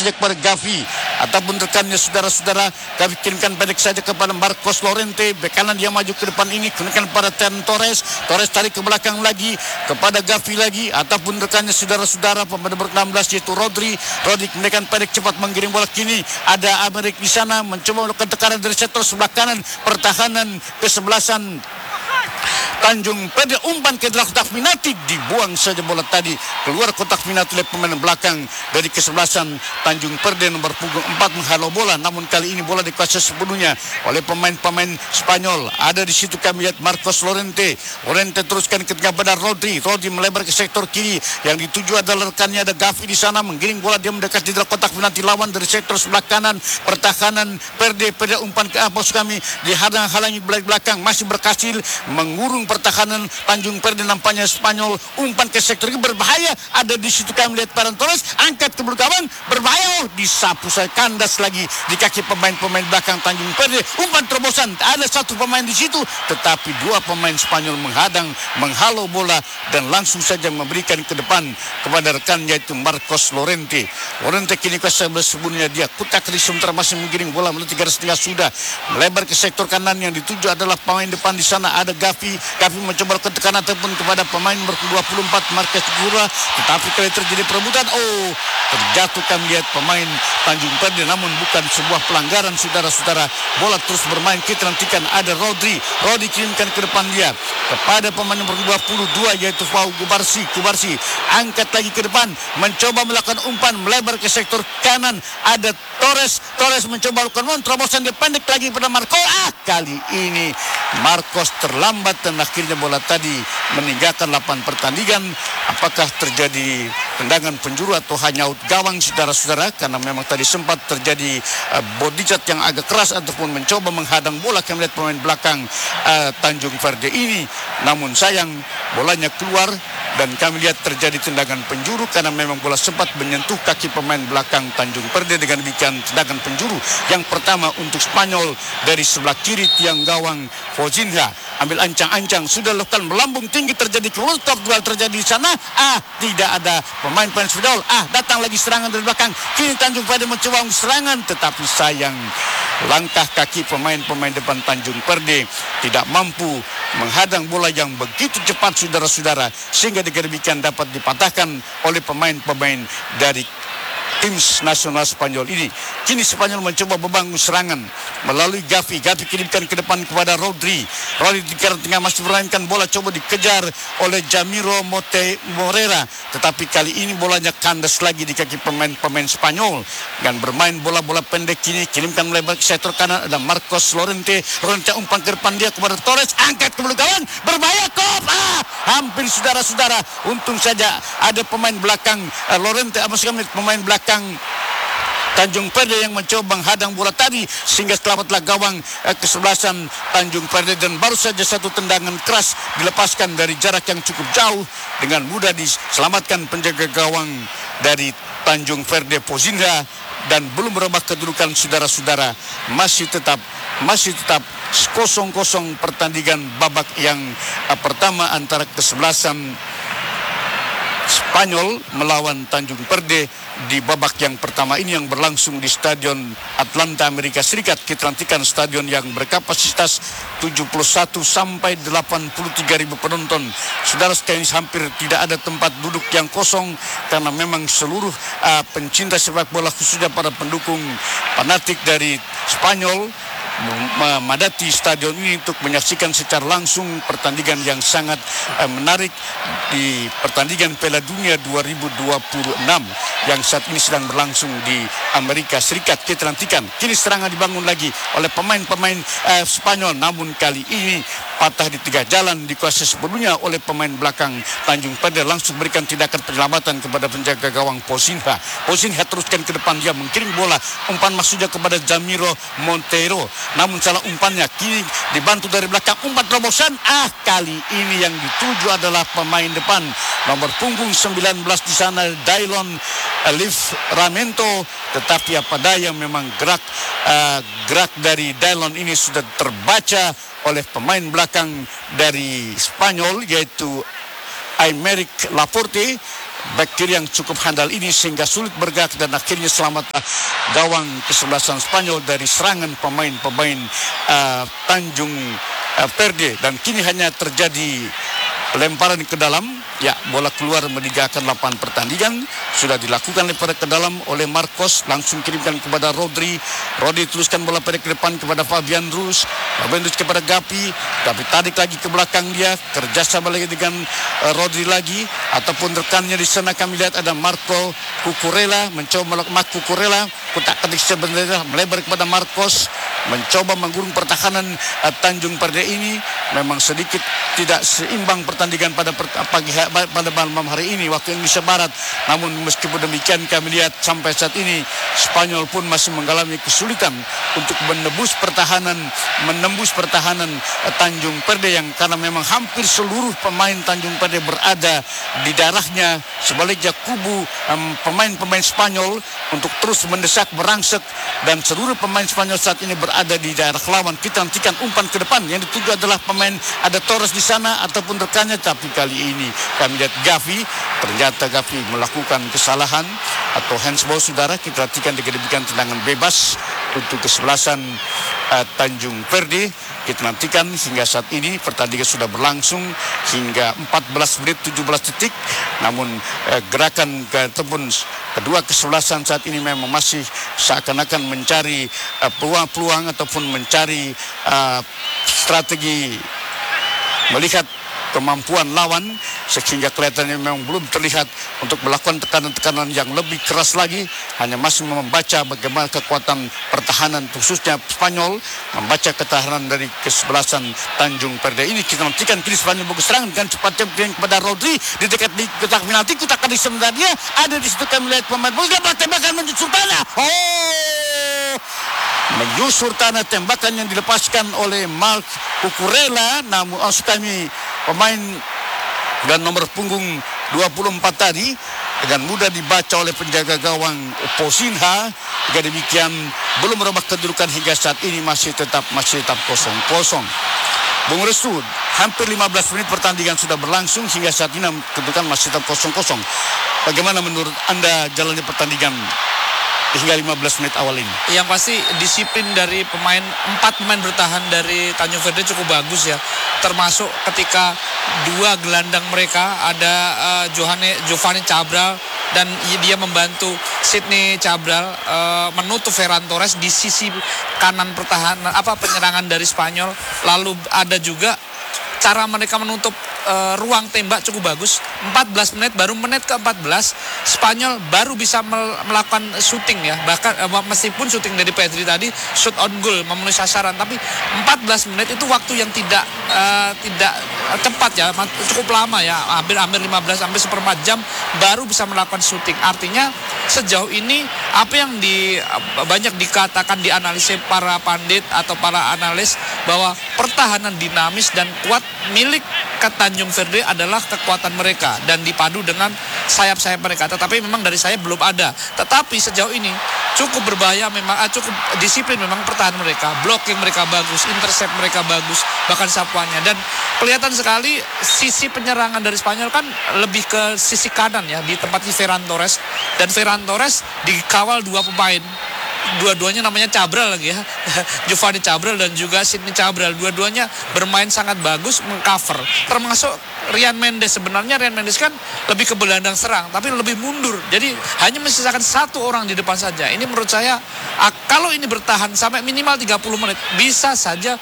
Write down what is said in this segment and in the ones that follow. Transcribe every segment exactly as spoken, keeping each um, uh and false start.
saja kepada Gavi ataupun rekannya saudara-saudara. Gavi kirimkan pendek saja kepada Marcos Llorente, bek kanan dia maju ke depan ini, kemudian pada Ten Torres, Torres tarik ke belakang lagi kepada Gavi lagi ataupun rekannya saudara-saudara pemain nomor enam belas yaitu Rodri. Rodri kemudian pendek cepat menggiring bola, kini ada Amerik di sana mencoba melakukan tekanan dari sektor sebelah kanan, pertahanan kesebelasan Tanjung Perde, umpan ke dalam kotak penalti, dibuang saja bola tadi keluar kotak penalti oleh pemain belakang dari kesebelasan Tanjung Perde nomor punggung empat menghalau bola. Namun kali ini bola dikuasai sepenuhnya oleh pemain-pemain Spanyol. Ada di situ kami lihat Marcos Llorente. Llorente teruskan ke tengah pada Rodri. Rodri melebar ke sektor kiri, yang dituju adalah rekannya ada Gavi di sana, menggiring bola, dia mendekat di dalam kotak penalti lawan dari sektor sebelah kanan. Pertahanan Perde, Perde umpan ke atas kami, dihadang-halangi belakang, masih berhasil mengurung pertahanan Tanjung Perde. Nampaknya Spanyol umpan ke sektor ini berbahaya. Ada di situ kami lihat Ferran Torres angkat ke belakang, berbahaya, oh, disapu saya kandas lagi di kaki pemain-pemain belakang Tanjung Perde. Umpan terobosan, ada satu pemain di situ, tetapi dua pemain Spanyol menghadang, menghalau bola dan langsung saja memberikan ke depan kepada rekannya yaitu Marcos Llorente. Llorente kini kuasa bersembunyi, dia kutak di sementara masih menggiring bola melalui garis tengah, sudah melebar ke sektor kanan, yang dituju adalah pemain depan di sana ada Gavi. Gavi mencoba ke tekanan ataupun kepada pemain nomor dua puluh empat Marquez Gura, tetapi kali terjadi perebutan, oh terjatuh kami lihat pemain Tanjung Perde, namun bukan sebuah pelanggaran saudara-saudara. Bola terus bermain, kita nantikan ada Rodri. Rodri kirimkan ke depan dia kepada pemain nomor dua puluh dua yaitu Pau Kubarsi. Kubarsi angkat lagi ke depan, mencoba melakukan umpan melebar ke sektor kanan, ada Torres. Torres mencoba melakukan terobosan, dia pendek lagi pada Marco. Ah, kali ini Marcos terlambat dan akhirnya bola tadi meninggalkan lapangan pertandingan. Apakah terjadi tendangan penjuru atau hanya out gawang saudara-saudara, karena memang tadi sempat terjadi uh, body shot yang agak keras ataupun mencoba menghadang bola kami lihat pemain belakang uh, Tanjung Perde ini. Namun sayang bolanya keluar dan kami lihat terjadi tendangan penjuru karena memang bola sempat menyentuh kaki pemain belakang Tanjung Perde. Dengan demikian tendangan penjuru yang pertama untuk Spanyol dari sebelah kiri tiang gawang Fozinha. Ambil ancang-ancang, sudah lakukan melambung tinggi, terjadi kelontok duel terjadi di sana. Ah, tidak ada pemain-pemain Spanyol. Ah, datang lagi serangan dari belakang. Kini Tanjung Perde mencoba serangan, tetapi sayang langkah kaki pemain-pemain depan Tanjung Perde tidak mampu menghadang bola yang begitu cepat saudara-saudara, sehingga dengan demikian dapat dipatahkan oleh pemain-pemain dari tim nasional Spanyol ini. Kini Spanyol mencoba membangun serangan melalui Gavi. Gavi kirimkan ke depan kepada Rodri. Rodri di tengah masih meraihkan bola, coba dikejar oleh Jamiro Mote Morera, tetapi kali ini bolanya kandas lagi di kaki pemain-pemain Spanyol dan bermain bola-bola pendek. Kini kirimkan melebar ke sektor kanan, ada Marcos Llorente. Llorente umpan ke depan dia kepada Torres, angkat ke belakang, berbahaya, kop. Ah, hampir saudara-saudara. Untung saja ada pemain belakang uh, Llorente, maksudnya pemain belakang Tanjung Perde yang mencoba menghadang bola tadi, sehingga selamatlah gawang eh, kesebelasan Tanjung Perde, dan baru saja satu tendangan keras dilepaskan dari jarak yang cukup jauh, dengan mudah diselamatkan penjaga gawang dari Tanjung Perde Fozinha, dan belum berubah kedudukan saudara-saudara, masih tetap masih tetap kosong kosong pertandingan babak yang eh, pertama antara kesebelasan Spanyol melawan Tanjung Perde di babak yang pertama ini yang berlangsung di Stadion Atlanta Amerika Serikat. Kita nantikan stadion yang berkapasitas tujuh puluh satu sampai delapan puluh tiga ribu penonton. Saudara sekalian, hampir tidak ada tempat duduk yang kosong karena memang seluruh uh, pencinta sepak bola, khususnya para pendukung fanatik dari Spanyol, memadati stadion ini untuk menyaksikan secara langsung pertandingan yang sangat uh, menarik di pertandingan Piala Dunia dua ribu dua puluh enam yang saat ini sedang berlangsung di Amerika Serikat. Kita nantikan. Kini serangan dibangun lagi oleh pemain-pemain uh, Spanyol, namun kali ini patah di tengah jalan, dikuasai sepenuhnya oleh pemain belakang Tanjung Perde. Langsung berikan tindakan penyelamatan kepada penjaga gawang Fozinha. Fozinha teruskan ke depan, dia mengkirim bola, umpan maksudnya kepada Jamiro Montero, namun salah umpannya. Kini dibantu dari belakang, umpan terobosan. Ah, kali ini yang dituju adalah pemain depan nomor punggung sembilan belas di sana, Daylon Elif Ramento, tetapi apa daya memang gerak uh, gerak dari Daylon ini sudah terbaca oleh pemain belakang dari Spanyol yaitu Aymeric Laporte. back kiri yang cukup handal ini sehingga sulit bergerak dan akhirnya selamat gawang kesebelasan Spanyol dari serangan pemain-pemain uh, Tanjung uh, Verde. Dan kini hanya terjadi lemparan ke dalam. Ya, bola keluar meninggalkan lapangan pertandingan. Sudah dilakukan lemparan ke dalam oleh Marcos. Langsung kirimkan kepada Rodri. Rodri teruskan bola pendek ke depan kepada Fabian Ruiz. Fabian Ruiz kepada Gavi. Gavi tarik lagi ke belakang dia. Kerjasama lagi dengan uh, Rodri lagi. Ataupun rekannya di sana kami lihat ada Marco Cucurella. Mencoba melakukan Marco Cucurella. Kutak-ketik sebenarnya melebar kepada Marcos. Mencoba menggulung pertahanan uh, Tanjung Verde ini. Memang sedikit tidak seimbang pertandingan pada per, pagi pada malam hari ini waktu Indonesia Barat. Namun meskipun demikian kami lihat sampai saat ini Spanyol pun masih mengalami kesulitan untuk menembus pertahanan menembus pertahanan uh, Tanjung Verde yang karena memang hampir seluruh pemain Tanjung Verde berada di daerahnya. Sebaliknya kubu um, pemain-pemain Spanyol untuk terus mendesak merangsek dan seluruh pemain Spanyol saat ini berada di daerah lawan. Kita nantikan umpan ke depan yang dituju adalah pemain ada Torres di sana ataupun rekannya, tapi kali ini kami lihat Gavi, ternyata Gavi melakukan kesalahan atau handsball saudara. Kita perhatikan diberikan tendangan bebas untuk kesebelasan uh, Tanjung Verde. Kita nantikan hingga saat ini pertandingan sudah berlangsung hingga empat belas menit tujuh belas detik. Namun uh, gerakan ke, ataupun kedua kesebelasan saat ini memang masih seakan-akan mencari uh, peluang-peluang ataupun mencari uh, strategi melihat kemampuan lawan sehingga kelihatannya memang belum terlihat untuk melakukan tekanan-tekanan yang lebih keras lagi. Hanya masih membaca bagaimana kekuatan pertahanan khususnya Spanyol, membaca ketahanan dari kesebelasan Tanjung Verde ini. Kita nantikan kini Spanyol bagus serangan dengan cepat kepada Rodri di dekat di kotak penalti. Kotak di sebenarnya ada di situ kami lihat pemain bola tembakan menuju tanah. Oh! Menyusur tanah tembakan yang dilepaskan oleh Marc Cucurella. Namun maksud kami pemain dan nomor punggung dua puluh empat tadi dengan mudah dibaca oleh penjaga gawang Posinha. Jika demikian belum merubah kedudukan hingga saat ini masih tetap masih tetap kosong kosong. Bung Restu, hampir lima belas menit pertandingan sudah berlangsung hingga saat ini kedudukan masih tetap kosong kosong. Bagaimana menurut Anda jalannya pertandingan hingga lima belas menit awal ini? Yang pasti disiplin dari pemain, empat pemain bertahan dari Tanjung Verde cukup bagus ya. Termasuk ketika dua gelandang mereka ada uh, Johane, Giovanni Cabral dan dia membantu Sydney Cabral uh, menutup Ferran Torres di sisi kanan pertahanan apa penyerangan dari Spanyol. Lalu ada juga cara mereka menutup uh, ruang tembak cukup bagus. empat belas menit, baru menit ke empat belas Spanyol baru bisa mel- melakukan shooting ya. Bahkan uh, meskipun shooting dari Pedri tadi shoot on goal memenuhi sasaran, tapi empat belas menit itu waktu yang tidak uh, tidak cepat ya, cukup lama ya, hampir hampir lima belas sampai seperempat jam baru bisa melakukan shooting. Artinya sejauh ini apa yang di banyak dikatakan dianalisis para pandit atau para analis bahwa pertahanan dinamis dan kuat milik ke Tanjung Verde adalah kekuatan mereka dan dipadu dengan sayap-sayap mereka. Tetapi memang dari sayap belum ada. Tetapi sejauh ini cukup berbahaya memang, ah, cukup disiplin memang pertahanan mereka. Blocking mereka bagus, intercept mereka bagus, bahkan sapuannya. Dan kelihatan sekali sisi penyerangan dari Spanyol kan lebih ke sisi kanan ya, di tempatnya Ferran Torres. Dan Ferran Torres dikawal dua pemain. Dua-duanya namanya Cabral lagi ya, Giovanni Cabral dan juga Sydney Cabral. Dua-duanya bermain sangat bagus, mengcover. Termasuk Rian Mendes. Sebenarnya Rian Mendes kan lebih ke gelandang serang, tapi lebih mundur. Jadi hanya menyisakan satu orang di depan saja. Ini menurut saya, kalau ini bertahan sampai minimal tiga puluh menit, bisa saja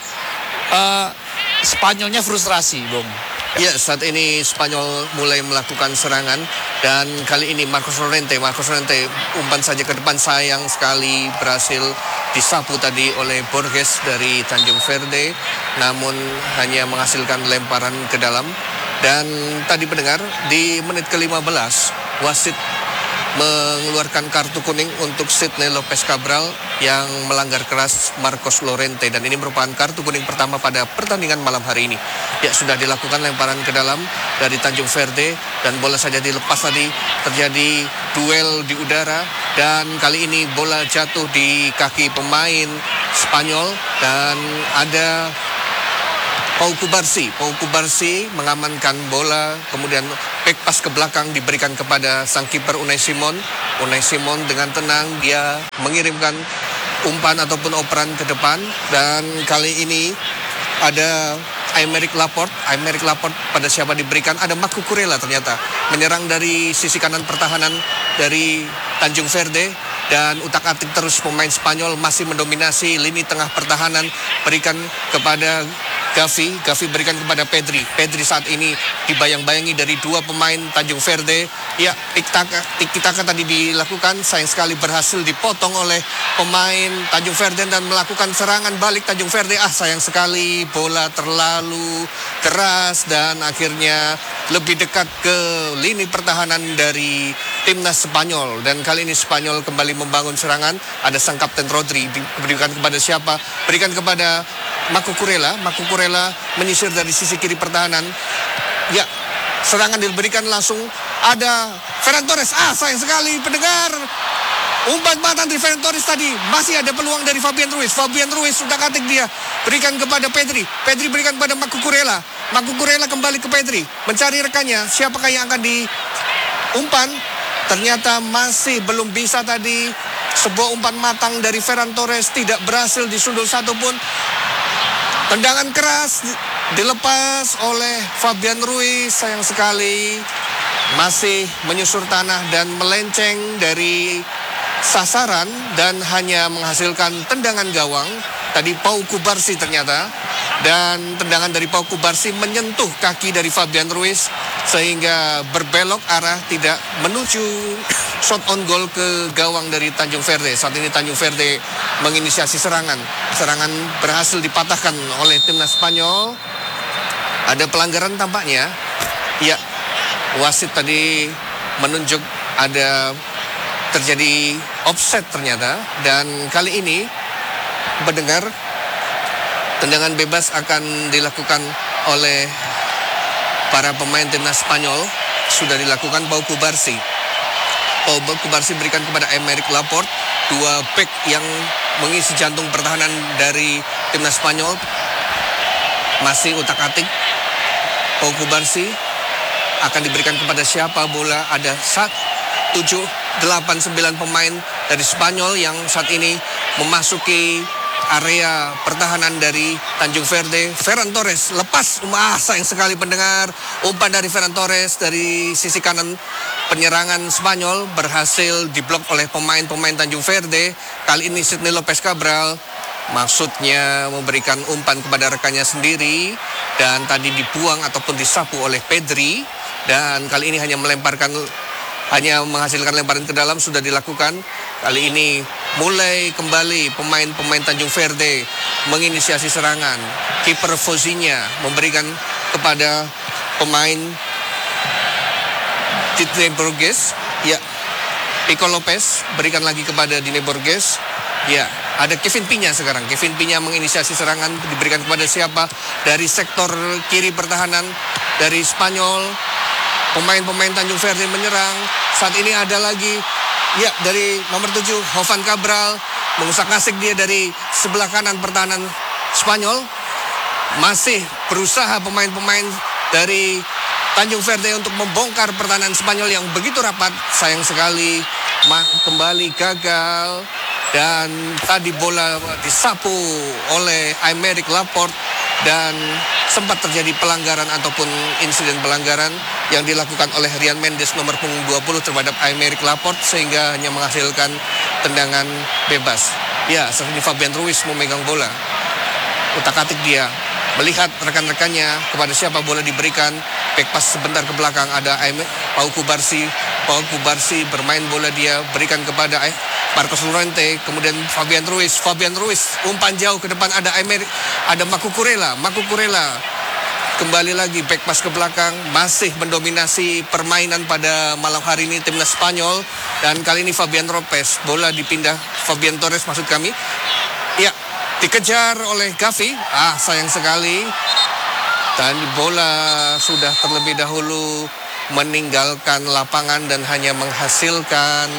uh, Spanyolnya frustrasi, Bung. Ya, saat ini Spanyol mulai melakukan serangan dan kali ini Marcos Llorente, Marcos Llorente umpan saja ke depan, sayang sekali berhasil disapu tadi oleh Borges dari Tanjung Verde, namun hanya menghasilkan lemparan ke dalam. Dan tadi pendengar di menit ke lima belas wasit mengeluarkan kartu kuning untuk Sydney Lopez Cabral yang melanggar keras Marcos Llorente, dan ini merupakan kartu kuning pertama pada pertandingan malam hari ini. Ya, sudah dilakukan lemparan ke dalam dari Tanjung Verde dan bola saja dilepas tadi, terjadi duel di udara dan kali ini bola jatuh di kaki pemain Spanyol dan ada Pau Kubarsi. Pau Kubarsi mengamankan bola, kemudian back pass ke belakang diberikan kepada sang kiper Unai Simon. Unai Simon dengan tenang dia mengirimkan umpan ataupun operan ke depan, dan kali ini ada Aymeric Laporte. Aymeric Laporte pada siapa diberikan? Ada Marco Kurela ternyata. Menyerang dari sisi kanan pertahanan dari Tanjung Verde, dan utak-atik terus pemain Spanyol masih mendominasi lini tengah pertahanan. Berikan kepada Gavi, Gavi berikan kepada Pedri. Pedri saat ini dibayang-bayangi dari dua pemain Tanjung Verde. Ya, tiki-taka tadi dilakukan, sayang sekali berhasil dipotong oleh pemain Tanjung Verde dan melakukan serangan balik Tanjung Verde. Ah, sayang sekali bola terlalu keras dan akhirnya lebih dekat ke lini pertahanan dari timnas Spanyol. Dan kali ini Spanyol kembali membangun serangan. Ada sang kapten Rodri, diberikan kepada siapa? Berikan kepada Marco Kurela. Marco Kurela menyisir dari sisi kiri pertahanan. Ya, serangan diberikan langsung. Ada Ferran Torres. Ah, sayang sekali pendengar. Umpan mata dari Ferran Torres tadi. Masih ada peluang dari Fabian Ruiz. Fabian Ruiz sudah katik dia. Berikan kepada Pedri. Pedri berikan kepada Marco Kurela. Marco Kurela kembali ke Pedri. Mencari rekannya. Siapakah yang akan diumpan? Ternyata masih belum bisa tadi. Sebuah umpan matang dari Ferran Torres tidak berhasil disundul satupun. Tendangan keras dilepas oleh Fabian Ruiz, sayang sekali masih menyusur tanah dan melenceng dari sasaran dan hanya menghasilkan tendangan gawang. Tadi Pau Kubarsi ternyata, dan tendangan dari Pau Kubarsi menyentuh kaki dari Fabian Ruiz sehingga berbelok arah tidak menuju shot on goal ke gawang dari Tanjung Verde. Saat ini Tanjung Verde menginisiasi serangan. Serangan berhasil dipatahkan oleh timnas Spanyol. Ada pelanggaran tampaknya. Ya, wasit tadi menunjuk ada terjadi offset ternyata, dan kali ini mendengar tendangan bebas akan dilakukan oleh para pemain timnas Spanyol. Sudah dilakukan Pau Kubarsi. Pau Kubarsi berikan kepada Aymeric Laporte, dua back yang mengisi jantung pertahanan dari timnas Spanyol. Masih utak-atik. Pau Kubarsi akan diberikan kepada siapa bola? Ada satu, tujuh, delapan, sembilan pemain dari Spanyol yang saat ini memasuki area pertahanan dari Tanjung Verde. Ferran Torres lepas, ah sayang sekali pendengar, umpan dari Ferran Torres dari sisi kanan penyerangan Spanyol berhasil diblok oleh pemain-pemain Tanjung Verde. Kali ini Sidney Lopez Cabral maksudnya memberikan umpan kepada rekannya sendiri, dan tadi dibuang ataupun disapu oleh Pedri, dan kali ini hanya melemparkan, hanya menghasilkan lemparan ke dalam. Sudah dilakukan. Kali ini mulai kembali pemain-pemain Tanjung Verde menginisiasi serangan. Kiper Fozinya memberikan kepada pemain Dine Borges. Ya, Pico Lopez berikan lagi kepada Dine Borges. Ya, ada Kevin Piña sekarang. Kevin Piña menginisiasi serangan, diberikan kepada siapa? Dari sektor kiri pertahanan dari Spanyol. Pemain-pemain Tanjung Verde menyerang. Saat ini ada lagi, ya, dari nomor tujuh, Jovan Cabral. Mengusak-ngasik dia dari sebelah kanan pertahanan Spanyol. Masih berusaha pemain-pemain dari Tanjung Verde untuk membongkar pertahanan Spanyol yang begitu rapat. Sayang sekali, kembali gagal. Dan tadi bola disapu oleh Aymeric Laporte, dan sempat terjadi pelanggaran ataupun insiden pelanggaran yang dilakukan oleh Rian Mendes nomor punggung dua puluh terhadap Aymeric Laporte, sehingga hanya menghasilkan tendangan bebas. Ya, saat ini Fabian Ruiz memegang bola. Utak-atik dia, melihat rekan-rekannya kepada siapa bola diberikan. Back pass sebentar ke belakang, ada Pau Kubarsi. Pau Kubarsi bermain bola, dia berikan kepada Marcos Llorente, kemudian Fabian Ruiz. Fabian Ruiz umpan jauh ke depan, ada Aymeric, ada Marco Kurela. Marco Kurela kembali lagi back pass ke belakang, masih mendominasi permainan pada malam hari ini timnas Spanyol. Dan kali ini Fabian Lopez, bola dipindah, Fabian Torres maksud kami. Ya, dikejar oleh Gavi. Ah, sayang sekali. Dan bola sudah terlebih dahulu meninggalkan lapangan dan hanya menghasilkan,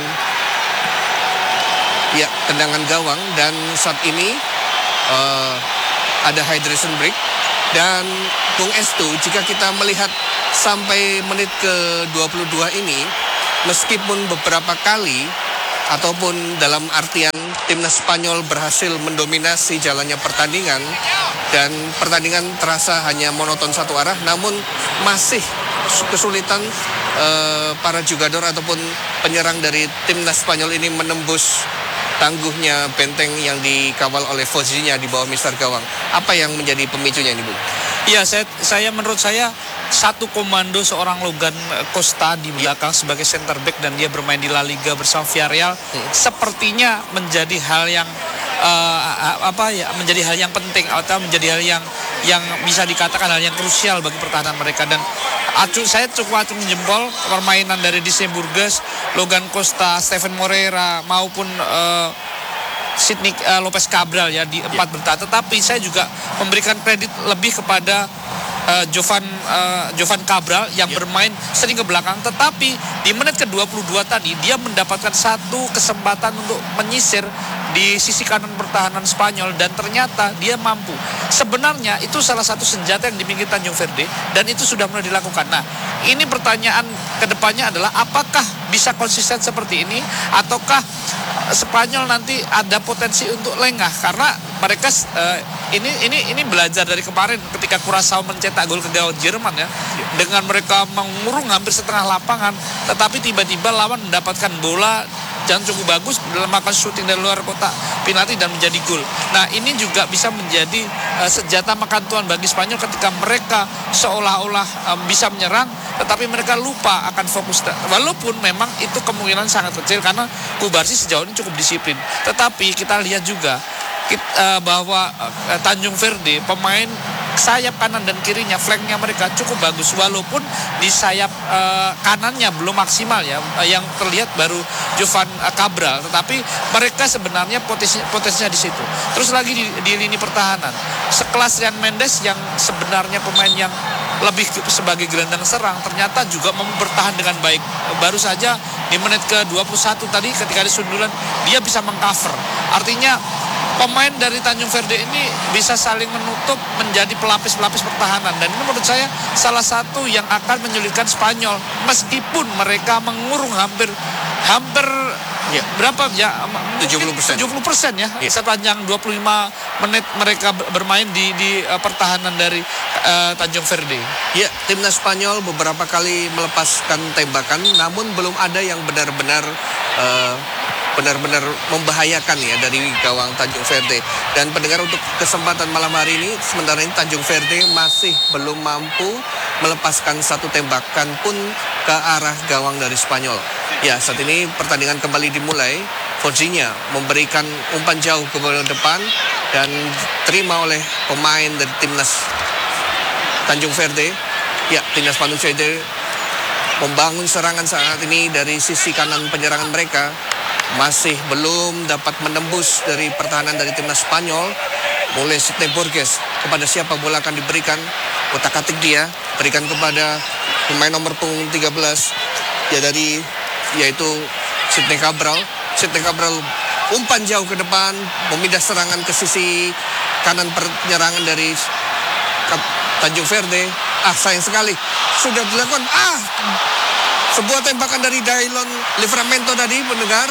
ya, tendangan gawang. Dan saat ini uh, ada hydration break. Dan Bung Estu, jika kita melihat sampai menit ke dua puluh dua ini, meskipun beberapa kali ataupun dalam artian timnas Spanyol berhasil mendominasi jalannya pertandingan dan pertandingan terasa hanya monoton satu arah, namun masih kesulitan eh, para jugador ataupun penyerang dari timnas Spanyol ini menembus tangguhnya benteng yang dikawal oleh Fozinya di bawah mister gawang. Apa yang menjadi pemicunya ini, Bu? Iya, saya, saya menurut saya satu komando seorang Logan Costa di belakang sebagai center back dan dia bermain di La Liga bersama Villarreal hmm. sepertinya menjadi hal yang uh, apa ya menjadi hal yang penting atau menjadi hal yang yang bisa dikatakan hal yang krusial bagi pertahanan mereka. Dan acu, saya cukup acung jempol permainan dari Dice Burgess, Logan Costa, Steven Moreira maupun uh, Sidney uh, Lopez Cabral ya di empat yeah. bertahan. Tetapi saya juga memberikan kredit lebih kepada uh, Jovan uh, Jovan Cabral yang yeah. bermain sering ke belakang. Tetapi di menit ke dua puluh dua tadi dia mendapatkan satu kesempatan untuk menyisir di sisi kanan pertahanan Spanyol dan ternyata dia mampu. Sebenarnya itu salah satu senjata yang dimiliki Tanjung Verde dan itu sudah mulai dilakukan. Nah, ini pertanyaan kedepannya adalah apakah bisa konsisten seperti ini ataukah Spanyol nanti ada potensi untuk lengah karena mereka uh, ini ini ini belajar dari kemarin ketika Curaçao mencetak gol ke gawang Jerman ya. Dengan mereka mengurung hampir setengah lapangan tetapi tiba-tiba lawan mendapatkan bola dan cukup bagus melakukan syuting dari luar kotak penalti dan menjadi gol. Nah, ini juga bisa menjadi uh, senjata makan tuan bagi Spanyol ketika mereka seolah-olah um, bisa menyerang tetapi mereka lupa akan fokus. Walaupun memang itu kemungkinan sangat kecil karena Kubarsi sejauh ini cukup disiplin. Tetapi kita lihat juga kita, uh, bahwa uh, Tanjung Verde pemain sayap kanan dan kirinya, flanknya mereka cukup bagus walaupun di sayap uh, kanannya belum maksimal ya, uh, yang terlihat baru Jovan uh, Cabral, tetapi mereka sebenarnya potensi, potensinya di situ. Terus lagi di, di lini pertahanan, sekelas Ryan Mendes yang sebenarnya pemain yang lebih sebagai gelandang serang ternyata juga mampu bertahan dengan baik. Baru saja di menit ke dua puluh satu tadi ketika ada sundulan dia bisa mengcover. Artinya pemain dari Tanjung Verde ini bisa saling menutup menjadi pelapis-pelapis pertahanan dan ini menurut saya salah satu yang akan menyulitkan Spanyol meskipun mereka mengurung hampir hampir ya, berapa ya tujuh puluh persen tujuh puluh persen ya, ya sepanjang dua puluh lima menit mereka bermain di di uh, pertahanan dari uh, Tanjung Verde. Ya, timnas Spanyol beberapa kali melepaskan tembakan namun belum ada yang benar-benar uh, benar-benar membahayakan ya dari gawang Tanjung Verde. Dan pendengar, untuk kesempatan malam hari ini sementara ini Tanjung Verde masih belum mampu melepaskan satu tembakan pun ke arah gawang dari Spanyol. Ya, saat ini pertandingan kembali dimulai. Fozinya memberikan umpan jauh ke depan dan terima oleh pemain dari timnas Tanjung Verde. Ya, timnas Tanjung Verde membangun serangan saat ini dari sisi kanan penyerangan mereka. Masih belum dapat menembus dari pertahanan dari timnas Spanyol. Mulai Sidney Borges, kepada siapa bola akan diberikan? Otak-atik dia, berikan kepada pemain nomor punggung tiga belas ya dari yaitu Sidney Cabral. Sidney Cabral umpan jauh ke depan, memindah serangan ke sisi kanan penyerangan dari Tanjung Verde. Ah, sayang sekali sudah dilakukan. Ah, sebuah tembakan dari Daylon Livramento tadi, pendengar,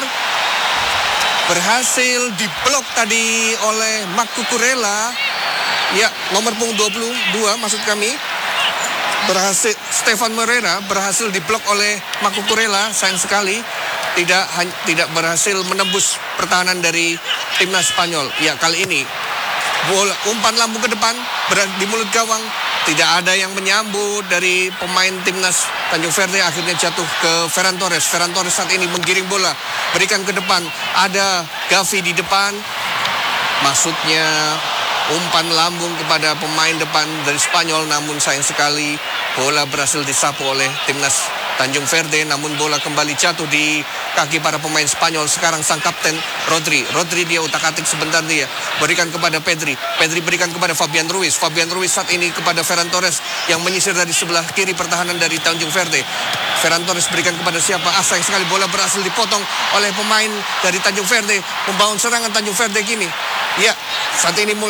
berhasil diblok tadi oleh Marc Cucurella. Ya, nomor punggung dua puluh dua maksud kami. Berhasil Stefan Moreira berhasil diblok oleh Marc Cucurella. Sayang sekali tidak tidak berhasil menembus pertahanan dari timnas Spanyol. Ya, kali ini bola umpan lambung ke depan berada di mulut gawang. Tidak ada yang menyambut dari pemain timnas Tanjung Verde, akhirnya jatuh ke Ferran Torres. Ferran Torres saat ini menggiring bola, berikan ke depan. Ada Gavi di depan. Maksudnya umpan lambung kepada pemain depan dari Spanyol, namun sayang sekali bola berhasil disapu oleh timnas Tanjung Verde, namun bola kembali jatuh di kaki para pemain Spanyol. Sekarang sang kapten Rodri. Rodri dia utak-atik sebentar, dia berikan kepada Pedri. Pedri berikan kepada Fabian Ruiz. Fabian Ruiz saat ini kepada Ferran Torres yang menyisir dari sebelah kiri pertahanan dari Tanjung Verde. Ferran Torres berikan kepada siapa? Ah, sayang sekali bola berhasil dipotong oleh pemain dari Tanjung Verde. Membangun serangan Tanjung Verde kini. Ya, saat ini mulai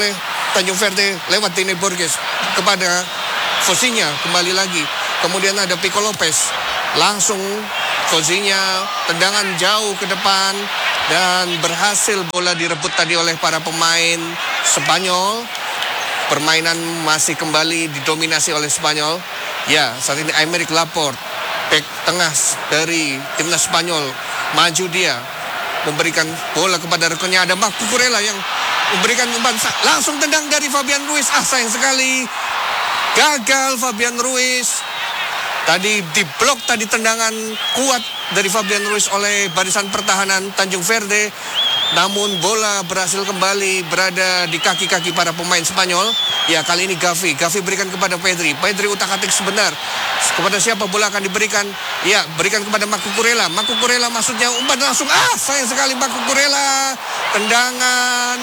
Tanjung Verde lewat Dine Borges kepada Fosinya, kembali lagi. Kemudian ada Pico Lopez. Langsung Fosinya tendangan jauh ke depan dan berhasil bola direbut tadi oleh para pemain Spanyol. Permainan masih kembali didominasi oleh Spanyol. Ya, saat ini Aymeric Laporte, bek tengah dari timnas Spanyol, maju dia memberikan bola kepada rekannya. Ada Marc Cucurella yang memberikan umpan, langsung tendang dari Fabian Ruiz. Ah, sayang sekali, gagal Fabian Ruiz. Tadi diblok tadi tendangan kuat dari Fabian Ruiz oleh barisan pertahanan Tanjung Verde. Namun bola berhasil kembali berada di kaki-kaki para pemain Spanyol. Ya, kali ini Gavi. Gavi berikan kepada Pedri. Pedri utak-atik sebentar. Kepada siapa bola akan diberikan? Ya, berikan kepada Marc Cucurella. Marc Cucurella maksudnya umpan langsung. Ah, sayang sekali Marc Cucurella. Tendangan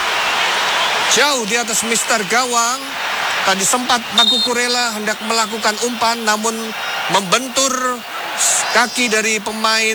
jauh di atas mister gawang. Tadi sempat Marc Cucurella hendak melakukan umpan, namun membentur kaki dari pemain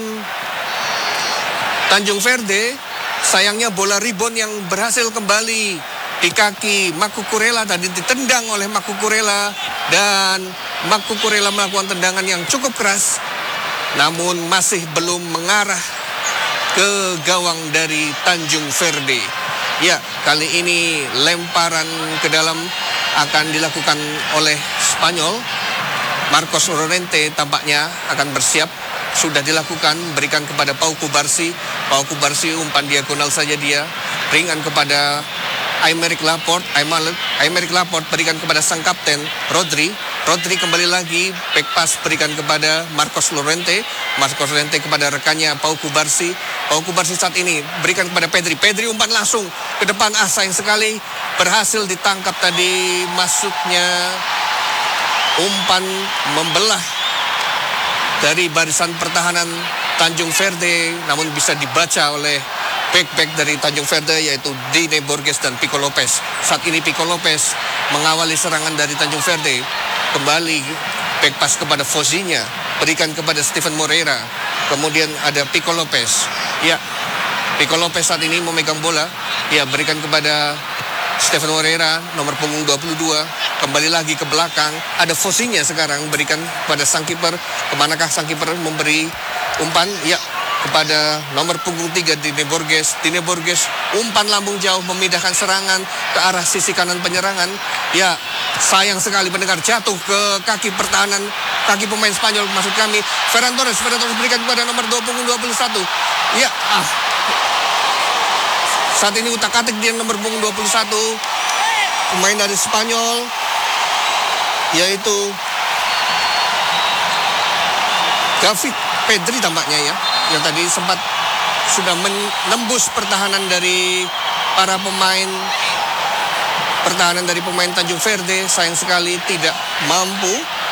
Tanjung Verde. Sayangnya bola rebound yang berhasil kembali di kaki Marc Cucurella tadi ditendang oleh Marc Cucurella, dan Marc Cucurella melakukan tendangan yang cukup keras namun masih belum mengarah ke gawang dari Tanjung Verde. Ya, kali ini lemparan ke dalam akan dilakukan oleh Spanyol. Marcos Llorente tampaknya akan bersiap. Sudah dilakukan, berikan kepada Pau Cubarsí. Pau Cubarsí umpan diagonal saja dia. Ringan kepada Aymeric Laporte. Aymeric Laporte berikan kepada sang kapten Rodri. Rodri kembali lagi, back pass berikan kepada Marcos Llorente. Marcos Llorente kepada rekannya Pau Cubarsí. Pau Cubarsí saat ini berikan kepada Pedri. Pedri umpan langsung ke depan. Ah, sayang sekali, berhasil ditangkap tadi masuknya umpan membelah dari barisan pertahanan Tanjung Verde, namun bisa dibaca oleh back-back dari Tanjung Verde, yaitu Dine Borges dan Pico Lopez. Saat ini Pico Lopez mengawali serangan dari Tanjung Verde. Kembali back pass kepada Fosinya, berikan kepada Steven Moreira. Kemudian ada Pico Lopez. Ya, Pico Lopez saat ini memegang bola. Ya, berikan kepada Steven Moreira, nomor punggung dua puluh dua. Kembali lagi ke belakang. Ada Fosinya sekarang, berikan kepada sang kiper. Kemanakah sang kiper memberi umpan? Ya, kepada nomor punggung tiga Dine Borges. Dine Borges umpan lambung jauh memindahkan serangan ke arah sisi kanan penyerangan. Ya, sayang sekali pendengar, jatuh ke kaki pertahanan, kaki pemain Spanyol maksud kami. Ferran Torres, Ferran Torres berikan kepada nomor dua punggung dua puluh satu. Ya, ah. Saat ini utak-atik dia nomor punggung dua puluh satu. Pemain dari Spanyol, yaitu Gavi Pedri tampaknya ya, yang tadi sempat sudah menembus pertahanan dari para pemain pertahanan dari pemain Tanjung Verde. Sayang sekali tidak mampu.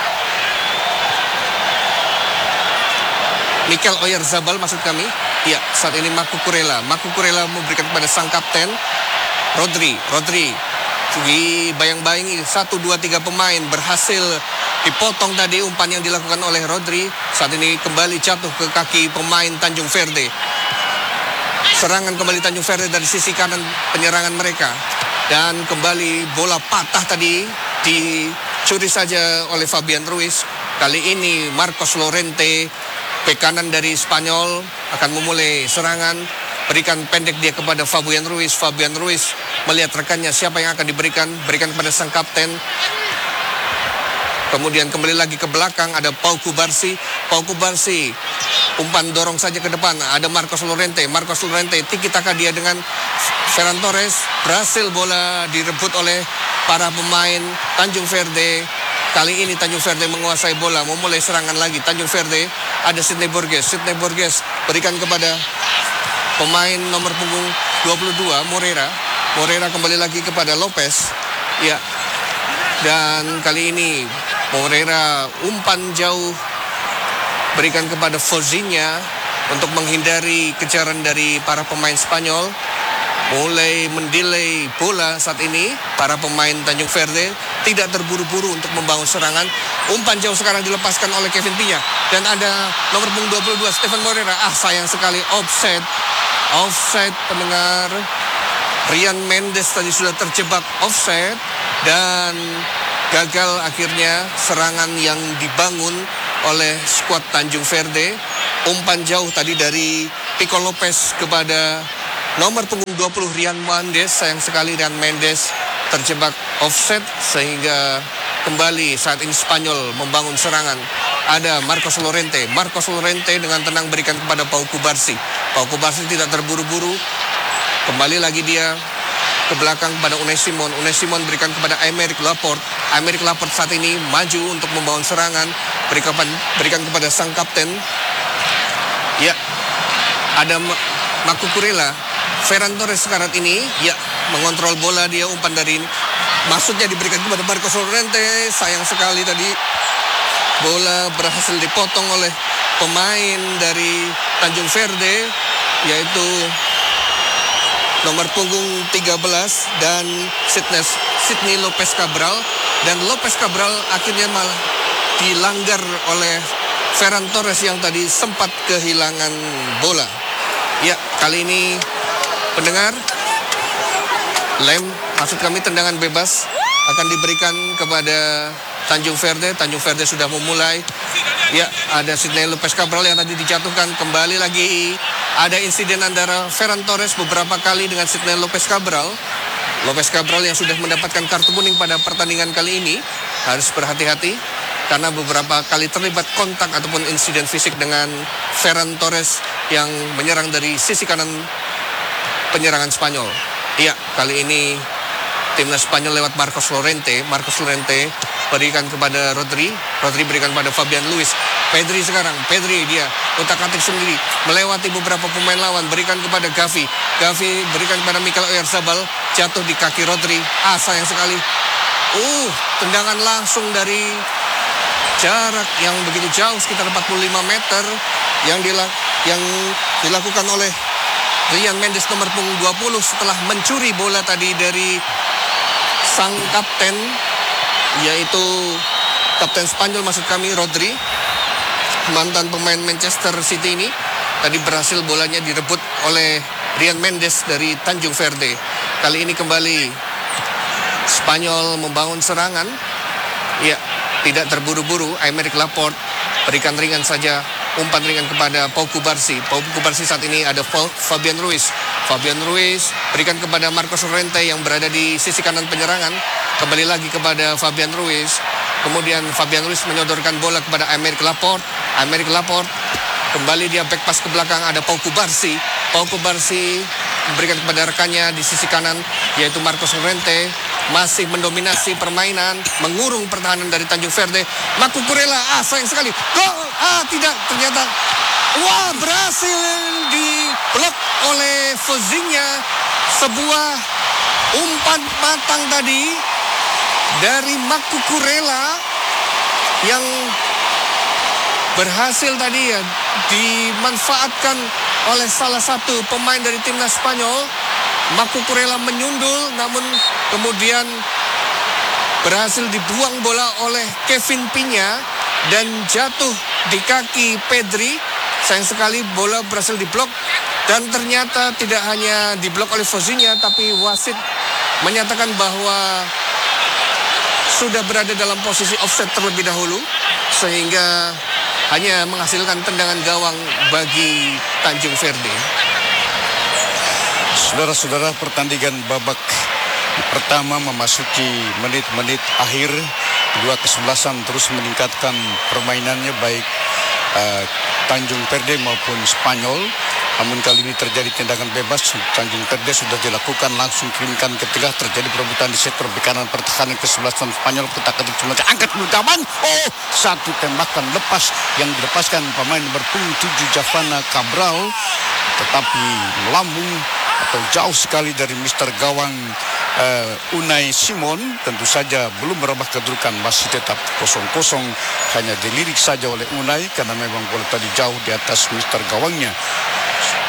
Mikel Oyarzabal maksud kami. Ya, saat ini Marc Cucurella. Marc Cucurella memberikan kepada sang kapten Rodri. Rodri dibayang-bayangi satu, dua, tiga pemain, berhasil dipotong tadi umpan yang dilakukan oleh Rodri. Saat ini kembali jatuh ke kaki pemain Tanjung Verde. Serangan kembali Tanjung Verde dari sisi kanan penyerangan mereka. Dan kembali bola patah tadi dicuri saja oleh Fabian Ruiz. Kali ini Marcos Llorente, bek kanan dari Spanyol, akan memulai serangan. Berikan pendek dia kepada Fabian Ruiz. Fabian Ruiz melihat rekannya siapa yang akan diberikan. Berikan kepada sang kapten. Kemudian kembali lagi ke belakang, ada Pau Cubarsí. Pau Cubarsí umpan dorong saja ke depan. Ada Marcos Llorente. Marcos Llorente tiki-taka dia dengan Ferran Torres. Berhasil bola direbut oleh para pemain Tanjung Verde. Kali ini Tanjung Verde menguasai bola, memulai serangan lagi. Tanjung Verde, ada Sidney Borges. Sidney Borges berikan kepada pemain nomor punggung dua puluh dua, Moreira. Moreira kembali lagi kepada Lopez. Ya. Dan kali ini Moreira umpan jauh berikan kepada Fosinya untuk menghindari kejaran dari para pemain Spanyol. Mulai mendelay bola saat ini para pemain Tanjung Verde, tidak terburu-buru untuk membangun serangan. Umpan jauh sekarang dilepaskan oleh Kevin Piña. Dan ada nomor punggung dua puluh dua, Steven Moreira. Ah, sayang sekali, offside. Offside pendengar. Rian Mendes tadi sudah terjebak offside dan gagal akhirnya serangan yang dibangun oleh skuad Tanjung Verde. Umpan jauh tadi dari Pico Lopez kepada nomor punggung dua puluh Rian Mendes. Sayang sekali Rian Mendes terjebak offside sehingga kembali saat ini Spanyol membangun serangan. Ada Marcos Llorente. Marcos Llorente dengan tenang berikan kepada Pau Cubarsí. Pau Cubarsí tidak terburu-buru. Kembali lagi dia ke belakang pada Unai Simon. Unai Simon berikan kepada Aymeric Laporte. Aymeric Laporte saat ini maju untuk membangun serangan. Berikan, berikan kepada sang kapten. Ya, ada Maku Kurela. Ferran Torres sekarang ini, ya, mengontrol bola dia, umpan dari ini. Maksudnya diberikan kepada Marcos Llorente. Sayang sekali tadi bola berhasil dipotong oleh pemain dari Tanjung Verde, yaitu nomor punggung tiga belas dan Sidney, Sidney Lopez Cabral. Dan Lopez Cabral akhirnya malah dilanggar oleh Ferran Torres yang tadi sempat kehilangan bola. Ya, kali ini pendengar, lem, maksud kami tendangan bebas akan diberikan kepada Tanjung Verde. Tanjung Verde sudah memulai. Ya, ada Sidney Lopez Cabral yang tadi dijatuhkan. Kembali lagi ada insiden antara Ferran Torres beberapa kali dengan Sidney Lopez Cabral. Lopez Cabral yang sudah mendapatkan kartu kuning pada pertandingan kali ini harus berhati-hati karena beberapa kali terlibat kontak ataupun insiden fisik dengan Ferran Torres yang menyerang dari sisi kanan penyerangan Spanyol. Iya, kali ini timnas Spanyol lewat Marcos Llorente. Marcos Llorente berikan kepada Rodri. Rodri berikan kepada Fabian Luiz. Pedri sekarang. Pedri dia utak-atik sendiri. Melewati beberapa pemain lawan. Berikan kepada Gavi. Gavi berikan kepada Mikel Oyarzabal. Jatuh di kaki Rodri. Ah, sayang sekali. Uh, tendangan langsung dari jarak yang begitu jauh, sekitar empat puluh lima meter. Yang, dilak, yang dilakukan oleh Rian Mendes nomor punggung dua puluh setelah mencuri bola tadi dari sang kapten, yaitu kapten Spanyol maksud kami, Rodri, mantan pemain Manchester City ini. Tadi berhasil bolanya direbut oleh Rian Mendes dari Tanjung Verde. Kali ini kembali Spanyol membangun serangan. Ya, tidak terburu-buru. Aymeric Laporte berikan ringan saja, umpan ringan kepada Pau Cubarsí. Pau Cubarsí saat ini ada Fabian Ruiz. Fabian Ruiz berikan kepada Marcos Llorente yang berada di sisi kanan penyerangan. Kembali lagi kepada Fabian Ruiz. Kemudian Fabian Ruiz menyodorkan bola kepada Aymeric Laporte. Aymeric Laporte kembali dia back pass ke belakang, ada Pau Cubarsí. Pau Cubarsí memberikan kepada rekannya di sisi kanan, yaitu Marcos Llorente. Masih mendominasi permainan, mengurung pertahanan dari Tanjung Verde. Maku Kurela, ah sayang sekali. Gol, ah tidak, ternyata. Wah, berhasil diblok oleh Fozinha. Sebuah umpan matang tadi dari Maku Kurela yang berhasil tadi ya dimanfaatkan oleh salah satu pemain dari timnas Spanyol. Maku Kurela menyundul, namun kemudian berhasil dibuang bola oleh Kevin Piña dan jatuh di kaki Pedri. Sayang sekali bola berhasil diblok, dan ternyata tidak hanya diblok oleh Fozinha, tapi wasit menyatakan bahwa sudah berada dalam posisi offset terlebih dahulu, sehingga hanya menghasilkan tendangan gawang bagi Tanjung Verde. Saudara-saudara, pertandingan babak pertama memasuki menit-menit akhir. Dua kesebelasan terus meningkatkan permainannya, baik uh, Tanjung Verde maupun Spanyol. Namun kali ini terjadi tendangan bebas. Tanjung Verde sudah dilakukan, langsung kirimkan ke tengah. Terjadi perebutan di sektor kanan pertahanan kesebelasan Spanyol. Kutak-atik cuma angkat gawang. Oh, satu tembakan lepas yang dilepaskan pemain berpunggung tujuh Javana Cabral, tetapi melambung atau jauh sekali dari Mister Gawang uh, Unai Simon. Tentu saja belum merubah kedudukan, masih tetap kosong kosong. Hanya dilirik saja oleh Unai karena memang bola tadi jauh di atas Mister Gawangnya.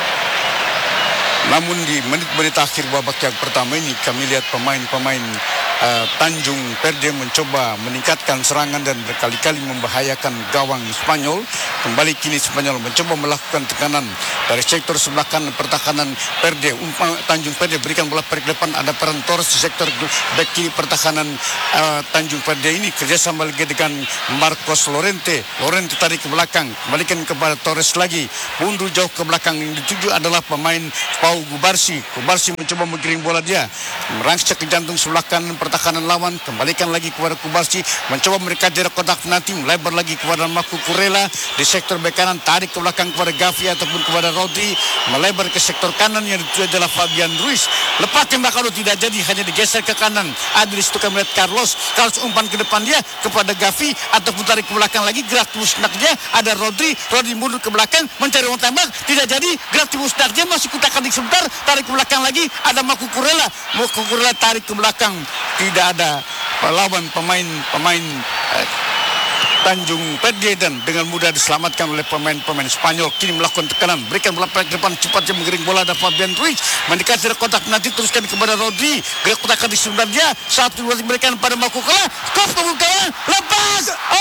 Namun di menit-menit akhir babak yang pertama ini kami lihat pemain-pemain uh, Tanjung Verde mencoba meningkatkan serangan dan berkali-kali membahayakan gawang Spanyol. Kembali kini Spanyol mencoba melakukan tekanan dari sektor sebelah kanan pertahanan Verde. Umpan Tanjung Verde berikan bola perik depan, ada peran Torres di sektor back kiri pertahanan uh, Tanjung Verde ini kerjasama lagi dengan Marcos Llorente. Llorente tarik ke belakang, kembalikan kepada Torres lagi, mundur jauh ke belakang. Yang dituju adalah pemain Pau Cubarsí. Cubarsí mencoba menggiring bola dia, merangsek ke jantung sebelah kanan pertahanan lawan, kembalikan lagi kepada Cubarsí, mencoba mereka jarak kotak penalti, melebar lagi kepada Marco Kurela di sektor bek kanan, tarik ke belakang kepada Gavi ataupun kepada Rodri, melebar ke sektor kanan yang dituju adalah Fabian Ruiz. Lepas tembakan tidak jadi, hanya digeser ke kanan. Ada di situ kami lihat Carlos, Carlos umpan ke depan dia kepada Gavi ataupun tarik ke belakang lagi, gerak musnak dia, ada Rodri, Rodri mundur ke belakang mencari ruang tembak, tidak jadi, gerak musnak dia, masih kutakan di sebentar, tarik ke belakang lagi, ada Marco Kurela, Marco Kurela tarik ke belakang, tidak ada lawan pemain-pemain eh, Tanjung Verde dan dengan mudah diselamatkan oleh pemain-pemain Spanyol. Kini melakukan tekanan, berikan bola perak depan, cepatnya menggiring bola, ada Fabian Ruiz, mendekati kotak nanti, teruskan kepada Rodri, gerak kotak di sebelah dia, satu dua diberikan pada Marco Kurela, kop pembukaan, lepas,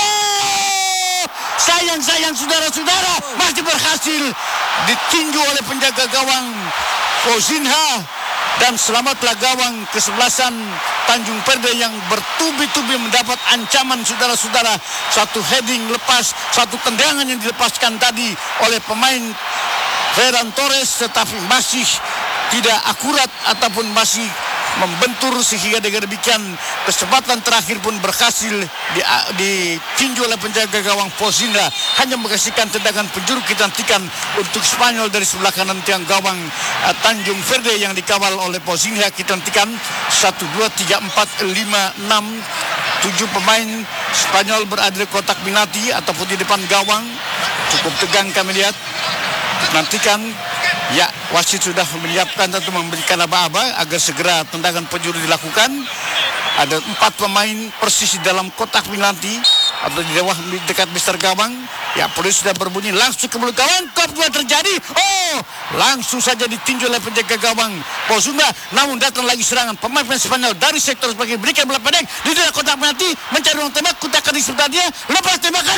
oh sayang-sayang saudara-saudara, masih berhasil ditinju oleh penjaga gawang Pozinha. Dan selamatlah gawang kesebelasan Tanjung Verde yang bertubi-tubi mendapat ancaman saudara-saudara. Satu heading lepas, satu tendangan yang dilepaskan tadi oleh pemain Ferran Torres, tetapi masih tidak akurat ataupun masih membentur, sehingga dengan demikian kesempatan terakhir pun berhasil ditinju oleh penjaga gawang Pozinha, hanya menghasilkan tendangan penjuru kecantikan untuk Spanyol dari sebelah kanan tiang gawang uh, Tanjung Verde yang dikawal oleh Pozinha. Kecantikan satu, dua, tiga, empat, lima, enam, tujuh pemain Spanyol berada di kotak penalti ataupun di depan gawang. Cukup tegang kami lihat. Nantikan, ya, wasit sudah menyiapkan atau memberikan aba-aba agar segera tendangan penjuru dilakukan. Ada empat pemain persis di dalam kotak penalti atau di bawah dekat mister gawang. Ya, polisi sudah berbunyi, langsung ke mulut gawang, kop dua terjadi. Oh, langsung saja ditinju oleh penjaga gawang Pozinha. Namun datang lagi serangan pemain Spanyol dari sektor sebagai berikan bola pendek di dalam kotak penalti, mencari ruang tembak, kutakan di sebelah dia, lepas tembakan.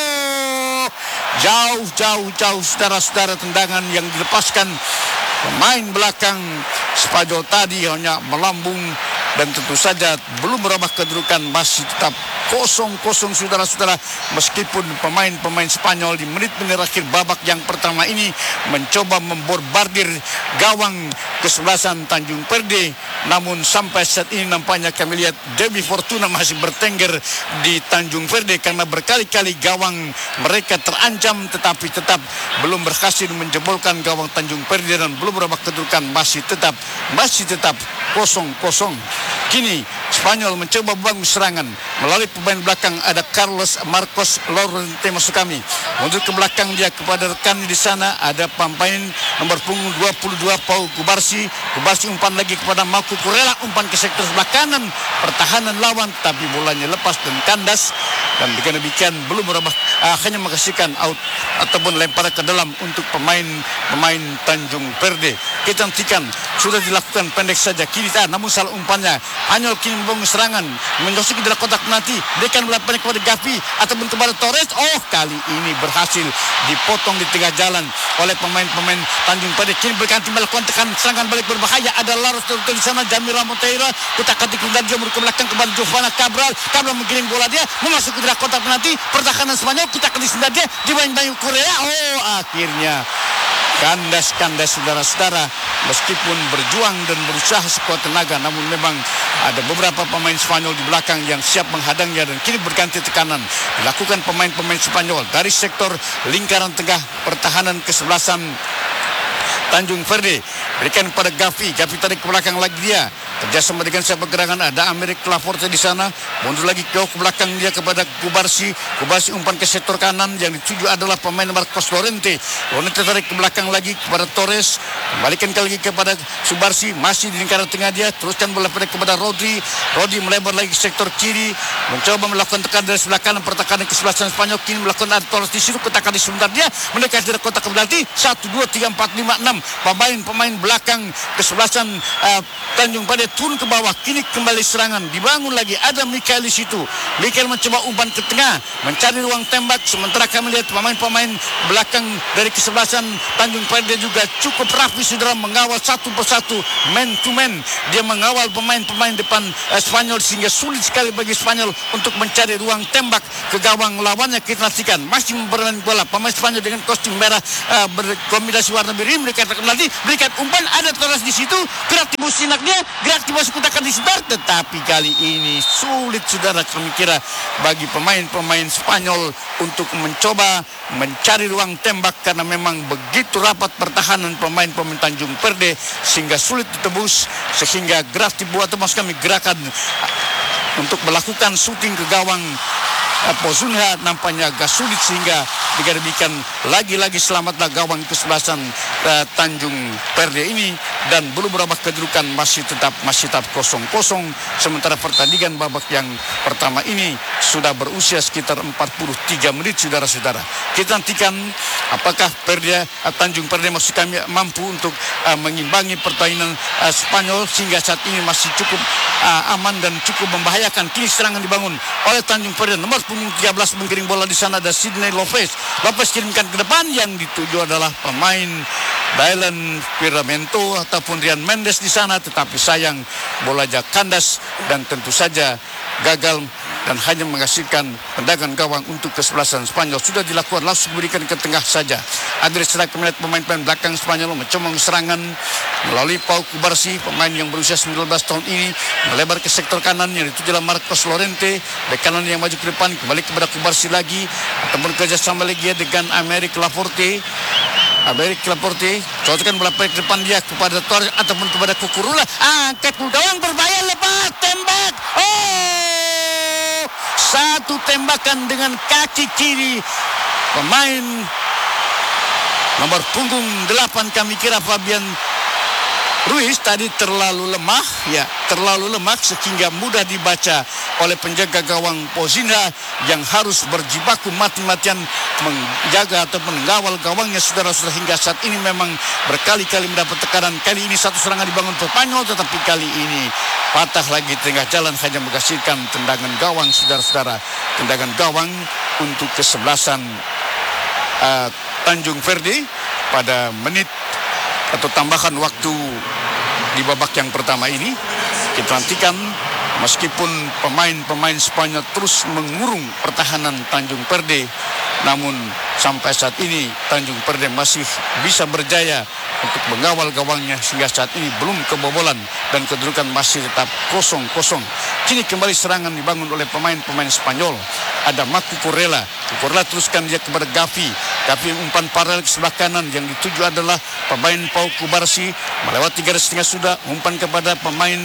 Oh, jauh, jauh, jauh saudara-saudara, tendangan yang dilepaskan pemain belakang Spanyol tadi hanya melambung dan tentu saja belum merubah kedudukan, masih tetap kosong-kosong saudara-saudara, meskipun pemain-pemain Spanyol di menit-menit akhir babak yang pertama ini mencoba memborbardir gawang kesebelasan Tanjung Verde. Namun sampai saat ini nampaknya kami lihat Demi Fortuna masih bertengger di Tanjung Verde karena berkali-kali gawang mereka terancam, tetapi tetap belum berhasil menjebolkan gawang Tanjung Verde dan belum merubah kedudukan, masih tetap masih tetap kosong-kosong. Kini Spanyol mencoba membangun serangan melalui pemain belakang, ada Carlos Marcos Llorente masuk kami, mundur ke belakang dia kepada rekan di sana, ada pemain nomor punggung dua puluh dua Pau Cubarsí. Cubarsí umpan lagi kepada Marco Kurela, umpan ke sektor sebelah kanan pertahanan lawan, tapi bolanya lepas dan kandas, dan dengan demikian belum merubah, uh, hanya menghasilkan out ataupun lempar ke dalam untuk pemain-pemain Tanjung Verde. Kecantikan sudah dilakukan pendek saja kiri, ah, namun salah umpannya. Anyol kini membangun serangan, menyosok ke dalam kotak penalti, berikan bola pendek kepada Gavi ataupun kepada Torres. Oh, kali ini berhasil dipotong di tengah jalan oleh pemain-pemain Tanjung Verde. Kini berganti melakukan tekan serangan balik berbahaya, ada Laros di sana, Jamila Monteiro, kutakan di kemudian dia ke belakang kepada Jovana Cabral. Cabral menggiring bola dia, memasuki ke dalam kotak penalti, pertahanan Spanyol, kutakan di sebelah dia, dibayang-bayang Korea. Oh, akhirnya kandas-kandas saudara-saudara, meskipun berjuang dan berusaha sekuat tenaga, namun memang ada beberapa pemain Spanyol di belakang yang siap menghadangnya, dan kini berganti tekanan dilakukan pemain-pemain Spanyol dari sektor lingkaran tengah pertahanan kesebelasan Tanjung Verde. Berikan pada Gavi, Gavi tarik ke belakang lagi dia, kerjasama dengan siapa gerangan, ada Amerik Laporte di sana, mundur lagi ke belakang dia kepada Cubarsí. Cubarsí umpan ke sektor kanan, yang dituju adalah pemain Marcos Llorente. Llorente tarik ke belakang lagi kepada Torres, kembalikan lagi kepada Cubarsí, masih di lingkaran tengah dia, teruskan bola pendek kepada Rodri. Rodri melebar lagi ke sektor kiri, mencoba melakukan tekan dari sebelah kanan pertahanan kesebelasan Spanyol. Kini melakukan ada Torres di situ, ketakan di sebentar dia, mendekati kotak penalti, satu, dua, tiga, empat, lima, enam, enam. Pemain-pemain belakang kesebelasan uh, Tanjung Perde turun ke bawah. Kini kembali serangan, dibangun lagi. Ada Mikael di situ. Mikael mencoba umpan ke tengah, mencari ruang tembak. Sementara kami lihat pemain-pemain belakang dari kesebelasan Tanjung Perde juga cukup rapi, saudara, mengawal satu persatu, man to man. Dia mengawal pemain-pemain depan uh, Spanyol sehingga sulit sekali bagi Spanyol untuk mencari ruang tembak ke gawang lawannya. Kita nantikan masih mempermainkan bola pemain Spanyol dengan kostum merah uh, berkombinasi warna biru. Mereka akan nanti berikan umpan, ada Torres di situ, gerak timbul sinaknya, gerak timbul sekutakan di sebar, tetapi kali ini sulit, saudara, kami kira bagi pemain-pemain Spanyol untuk mencoba mencari ruang tembak karena memang begitu rapat pertahanan pemain-pemain Tanjung Perde sehingga sulit ditebus, sehingga gerak timbul atau maksud kami gerakan untuk melakukan syuting ke gawang Pozunha nampaknya agak sulit sehingga dikatakan lagi-lagi selamatlah gawang kesebelasan uh, Tanjung Perde ini, dan belum berubah kedudukan masih tetap masih tetap kosong kosong. Sementara pertandingan babak yang pertama ini sudah berusia sekitar empat puluh tiga menit, saudara-saudara. Kita nantikan apakah Perde uh, Tanjung Perde maksud kami mampu untuk uh, mengimbangi pertandingan uh, Spanyol sehingga saat ini masih cukup uh, aman dan cukup membahayakan. Kini serangan dibangun oleh Tanjung Perde, nomor punggung tiga belas menggiring bola di sana ada Sidney Lopez. Lopez kirimkan ke depan, yang dituju adalah pemain Dylan Piramento ataupun Rian Mendes di sana, tetapi sayang bola kandas dan tentu saja gagal dan hanya menghasilkan tendangan gawang untuk kesebelasan Spanyol. Sudah dilakukan, langsung berikan ke tengah saja. Andres Serak melihat pemain-pemain belakang Spanyol mencoba serangan melalui Pau Kubarsi, pemain yang berusia sembilan belas tahun ini, melebar ke sektor kanan yang dituju oleh Marcos Lorente. Bek kanan yang maju ke depan, kembali kepada Kubarsi lagi, ataupun kerjasama lagi dengan Amerik Laporte. Amerik Laporte cocokan bola ke depan dia kepada Torres ataupun kepada Kukurula. Angkat gawang, berbahaya, lepas tembak. Oh, satu tembakan dengan kaki kiri pemain nomor punggung delapan, kami kira Fabian Ruiz tadi terlalu lemah, ya terlalu lemah sehingga mudah dibaca oleh penjaga gawang Pozina yang harus berjibaku mati-matian menjaga atau mengawal gawangnya, saudara-saudara. Hingga saat ini memang berkali-kali mendapat tekanan. Kali ini satu serangan dibangun Spanyol, tetapi kali ini patah lagi tengah jalan, hanya menghasilkan tendangan gawang, saudara-saudara. Tendangan gawang untuk kesebelasan uh, Tanjung Perde pada menit atau tambahan waktu di babak yang pertama ini. Kita nantikan meskipun pemain-pemain Spanyol terus mengurung pertahanan Tanjung Perde, namun sampai saat ini Tanjung Perde masih bisa berjaya untuk mengawal gawangnya sehingga saat ini belum kebobolan dan kedudukan masih tetap kosong kosong. Kini kembali serangan dibangun oleh pemain-pemain Spanyol. Ada Maku Kurela. Kurela teruskan dia kepada Gavi. Gavi umpan paralel ke sebelah kanan, yang dituju adalah pemain Pau Kubarsi. Melewati garis tengah sudah, umpan kepada pemain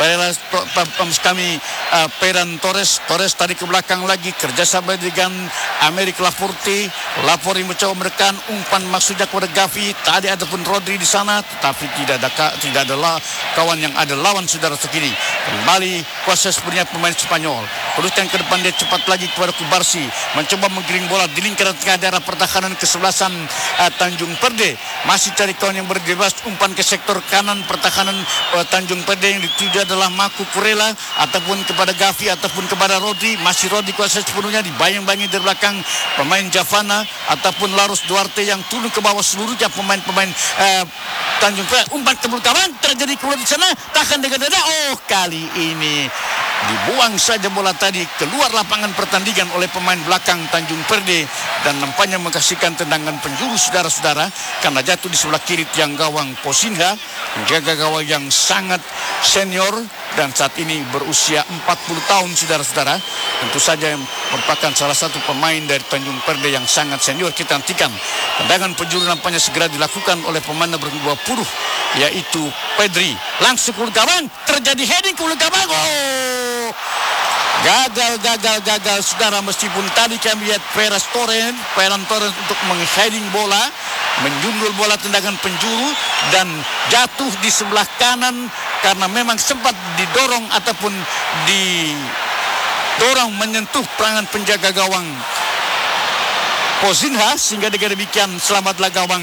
kami uh, Ferran Torres. Torres tarik ke belakang lagi, kerjasama dengan Amerik Laporte. Laporte mencoba menekan, umpan maksudnya kepada Gavi. Tadi ataupun Rodri di sana, tetapi tidak ada tidak ada kawan yang ada lawan, saudara sekini. Kembali kuasa sebenarnya pemain Spanyol. Teruskan ke depan dia cepat lagi kepada Kubarsi, mencoba menggiring bola di lingkaran tengah daerah pertahanan kesebelasan uh, Tanjung Perde. Masih cari kawan yang berbebas, umpan ke sektor kanan pertahanan uh, Tanjung Perde, yang dituju adalah Maku Kurela ataupun kepada Gavi ataupun kepada Rodri. Masih Rodri kuasa sepenuhnya, dibayang-bayangi dari belakang pemain Javana ataupun Larus Duarte yang turun ke bawah seluruhnya pemain-pemain uh, Tanjung Perde. Umpan ke belakang, terjadi keluar di sana, tahan dengan dada. Oh, kali ini dibuang saja bola tadi keluar lapangan pertandingan oleh pemain belakang Tanjung Perde, dan nampaknya menghasilkan tendangan penjuru, saudara-saudara, karena jatuh di sebelah kiri tiang gawang Posinha, menjaga gawang yang sangat senior dan saat ini berusia empat puluh tahun, saudara-saudara. Tentu saja merupakan salah satu pemain dari Tanjung Perde yang sangat senior. Kita nantikan tendangan penjuru nampaknya segera dilakukan oleh pemain nomor dua puluh, yaitu Pedri. Langsung ke gawang, terjadi heading ke gawang. Oh, gagal, gagal, gagal, saudara. Meskipun tadi kami lihat Ferran Torres, Ferran Torres untuk mengheading bola, menjundul bola tendangan penjuru dan jatuh di sebelah kanan karena memang sempat didorong ataupun didorong menyentuh perangan penjaga gawang Posinha, sehingga dengan demikian selamatlah gawang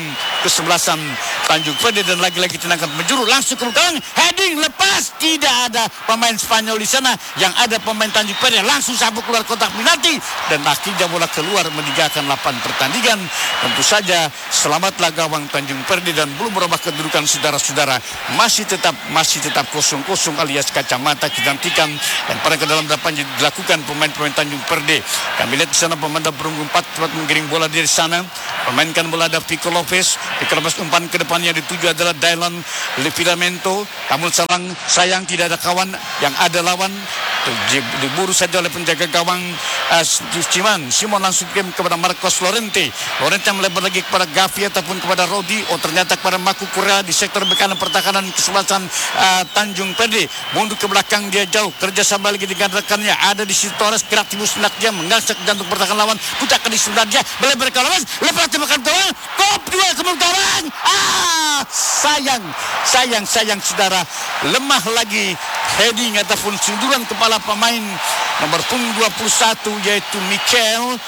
kesebelasan Tanjung Verde, dan lagi-lagi tendangan menjuru langsung ke belakang, heading lepas, tidak ada pemain Spanyol di sana, yang ada pemain Tanjung Verde langsung sabuk keluar kotak penalti, dan akhirnya bola keluar meninggalkan lapangan pertandingan. Tentu saja selamatlah gawang Tanjung Verde dan belum berubah kedudukan saudara-saudara, masih tetap masih tetap kosong-kosong alias kacamata kecantikan, dan pada ke dalam depan dilakukan pemain-pemain Tanjung Verde. Kami lihat di sana pemain perunggu empat cepat menggiring bola dari sana, memainkan bola ada Fico Lopez. Fico Lopez umpan ke depannya dituju adalah Dylan Livramento, namun salang sayang tidak ada kawan, yang ada lawan. Diburu saja oleh penjaga gawang uh, Simon. Simon langsung game kepada Marcos Llorente. Llorente melebar lagi kepada Gavi ataupun kepada Rodi. Oh, ternyata kepada Maku Korea di sektor bek kanan pertahanan kesebelasan uh, Tanjung Verde. Mundur ke belakang dia jauh. Kerjasama lagi dengan rekannya. Ada di situ Torres, kreativitas nak dia menggasak jantung pertahanan lawan. Putarkan di sebelah dia. Melebar ke lawan. Lepas tembakan gawang. Kop dua ke gawang. Ah, sayang, sayang, sayang saudara. Lemah lagi heading ataupun sunduran kepala pemain nomor punggung dua puluh satu yaitu Mikel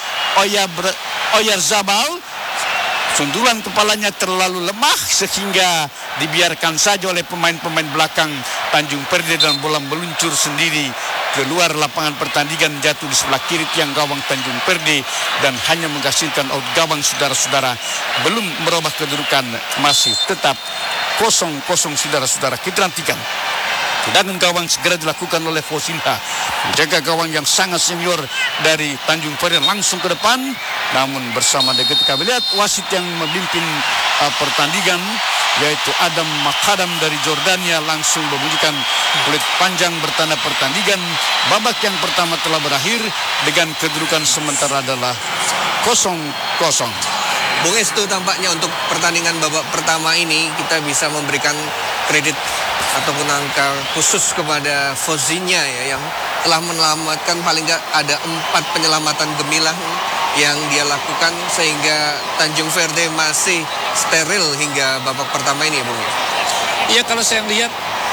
Oyarzabal. Sunduran kepalanya terlalu lemah sehingga dibiarkan saja oleh pemain-pemain belakang Tanjung Verde, dan bola meluncur sendiri keluar lapangan pertandingan, jatuh di sebelah kiri tiang gawang Tanjung Verde dan hanya menghasilkan out gawang saudara-saudara. Belum merubah kedudukan, masih tetap kosong-kosong saudara-saudara. Kita nantikan tendangan gawang segera dilakukan oleh Fosinha, menjaga gawang yang sangat senior dari Tanjung Verde langsung ke depan, namun bersama dengan kami lihat wasit yang memimpin uh, pertandingan yaitu Adam Makadam dari Jordania langsung membunyikan kulit panjang bertanda pertandingan. Babak yang pertama telah berakhir dengan kedudukan sementara adalah kosong kosong. Bung Estu, tampaknya untuk pertandingan babak pertama ini kita bisa memberikan kredit ataupun angka khusus kepada Fosinha ya, yang telah menyelamatkan paling nggak ada empat penyelamatan gemilang yang dia lakukan sehingga Tanjung Verde masih steril hingga babak pertama ini ya Bung. Iya, kalau saya lihat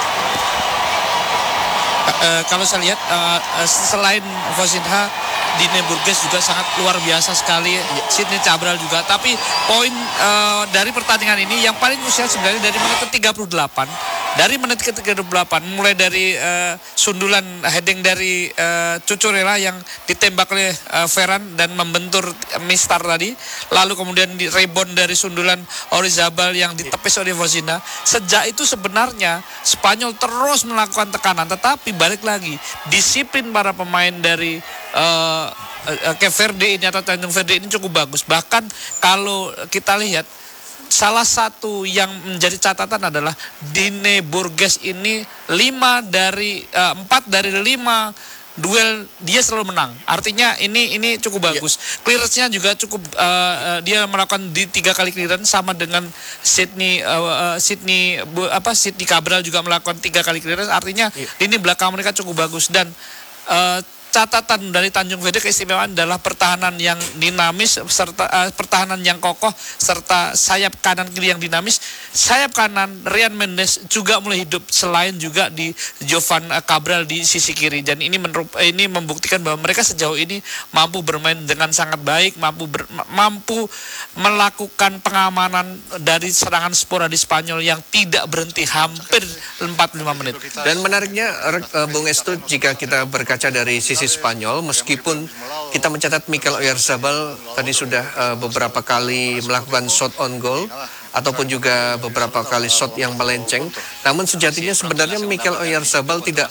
uh, kalau saya lihat uh, uh, selain Fosinha, Dine Burgess juga sangat luar biasa sekali, Sidney Cabral juga. Tapi poin uh, dari pertandingan ini yang paling krusial sebenarnya dari menit ke tiga puluh delapan. Dari menit ke tiga puluh delapan, mulai dari uh, sundulan heading dari uh, Cucurella yang ditembak oleh uh, Ferran dan membentur Mistar tadi. Lalu kemudian di rebound dari sundulan Oyarzabal yang ditepis oleh Fosinha. Sejak itu sebenarnya Spanyol terus melakukan tekanan, tetapi balik lagi disiplin para pemain dari uh, uh, Cape Verde ini atau Tanjung Verde ini cukup bagus. Bahkan kalau kita lihat, salah satu yang menjadi catatan adalah Dine Burgess ini lima dari uh, empat dari lima duel dia selalu menang. Artinya ini ini cukup bagus. Yeah. Clearance-nya juga cukup uh, uh, dia melakukan di tiga kali clearance sama dengan Sidney uh, uh, Sidney bu, apa Sidney Cabral juga melakukan tiga kali clearance. Artinya yeah. ini belakang mereka cukup bagus, dan uh, catatan dari Tanjung Verde keistimewaan adalah pertahanan yang dinamis serta uh, pertahanan yang kokoh serta sayap kanan kiri yang dinamis. Sayap kanan Ryan Mendes juga mulai hidup selain juga di Jovan Cabral di sisi kiri, dan ini menerup, ini membuktikan bahwa mereka sejauh ini mampu bermain dengan sangat baik, mampu ber, mampu melakukan pengamanan dari serangan sporadis Spanyol yang tidak berhenti hampir empat puluh lima menit. Dan menariknya uh, Bung Estu, jika kita berkaca dari sisi Spanyol, meskipun kita mencatat Mikel Oyarzabal tadi sudah uh, beberapa kali melakukan shot on goal ataupun juga beberapa kali shot yang melenceng, namun sejatinya sebenarnya Mikel Oyarzabal tidak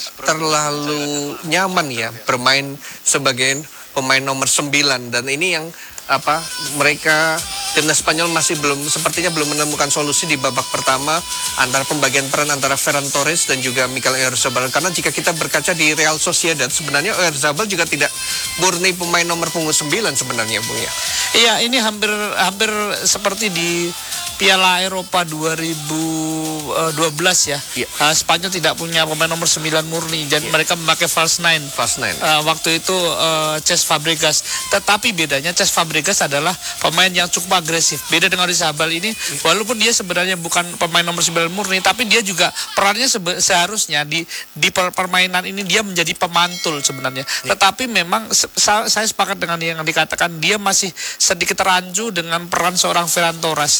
terlalu nyaman ya bermain sebagai pemain nomor sembilan, dan ini yang apa mereka timnas Spanyol masih belum sepertinya belum menemukan solusi di babak pertama antara pembagian peran antara Ferran Torres dan juga Mikel Oyarzabal. Karena jika kita berkaca di Real Sociedad, sebenarnya Oyarzabal juga tidak murni pemain nomor punggung sembilan sebenarnya Bung ya. Iya, ini hampir hampir seperti di Piala Eropa dua ribu dua belas ya. Yeah. Uh, Spanyol tidak punya pemain nomor sembilan murni dan yeah. mereka memakai false nine. False nine. Uh, waktu itu uh, Cesc Fabregas. Tetapi bedanya Cesc Fabregas adalah pemain yang cukup agresif. Beda dengan Oyarzabal ini, yeah. walaupun dia sebenarnya bukan pemain nomor sembilan murni, tapi dia juga perannya sebe- seharusnya di di per- permainan ini dia menjadi pemantul sebenarnya. Yeah. Tetapi memang se- saya sepakat dengan yang dikatakan, dia masih sedikit rancu dengan peran seorang Ferran Torres. Nah, ini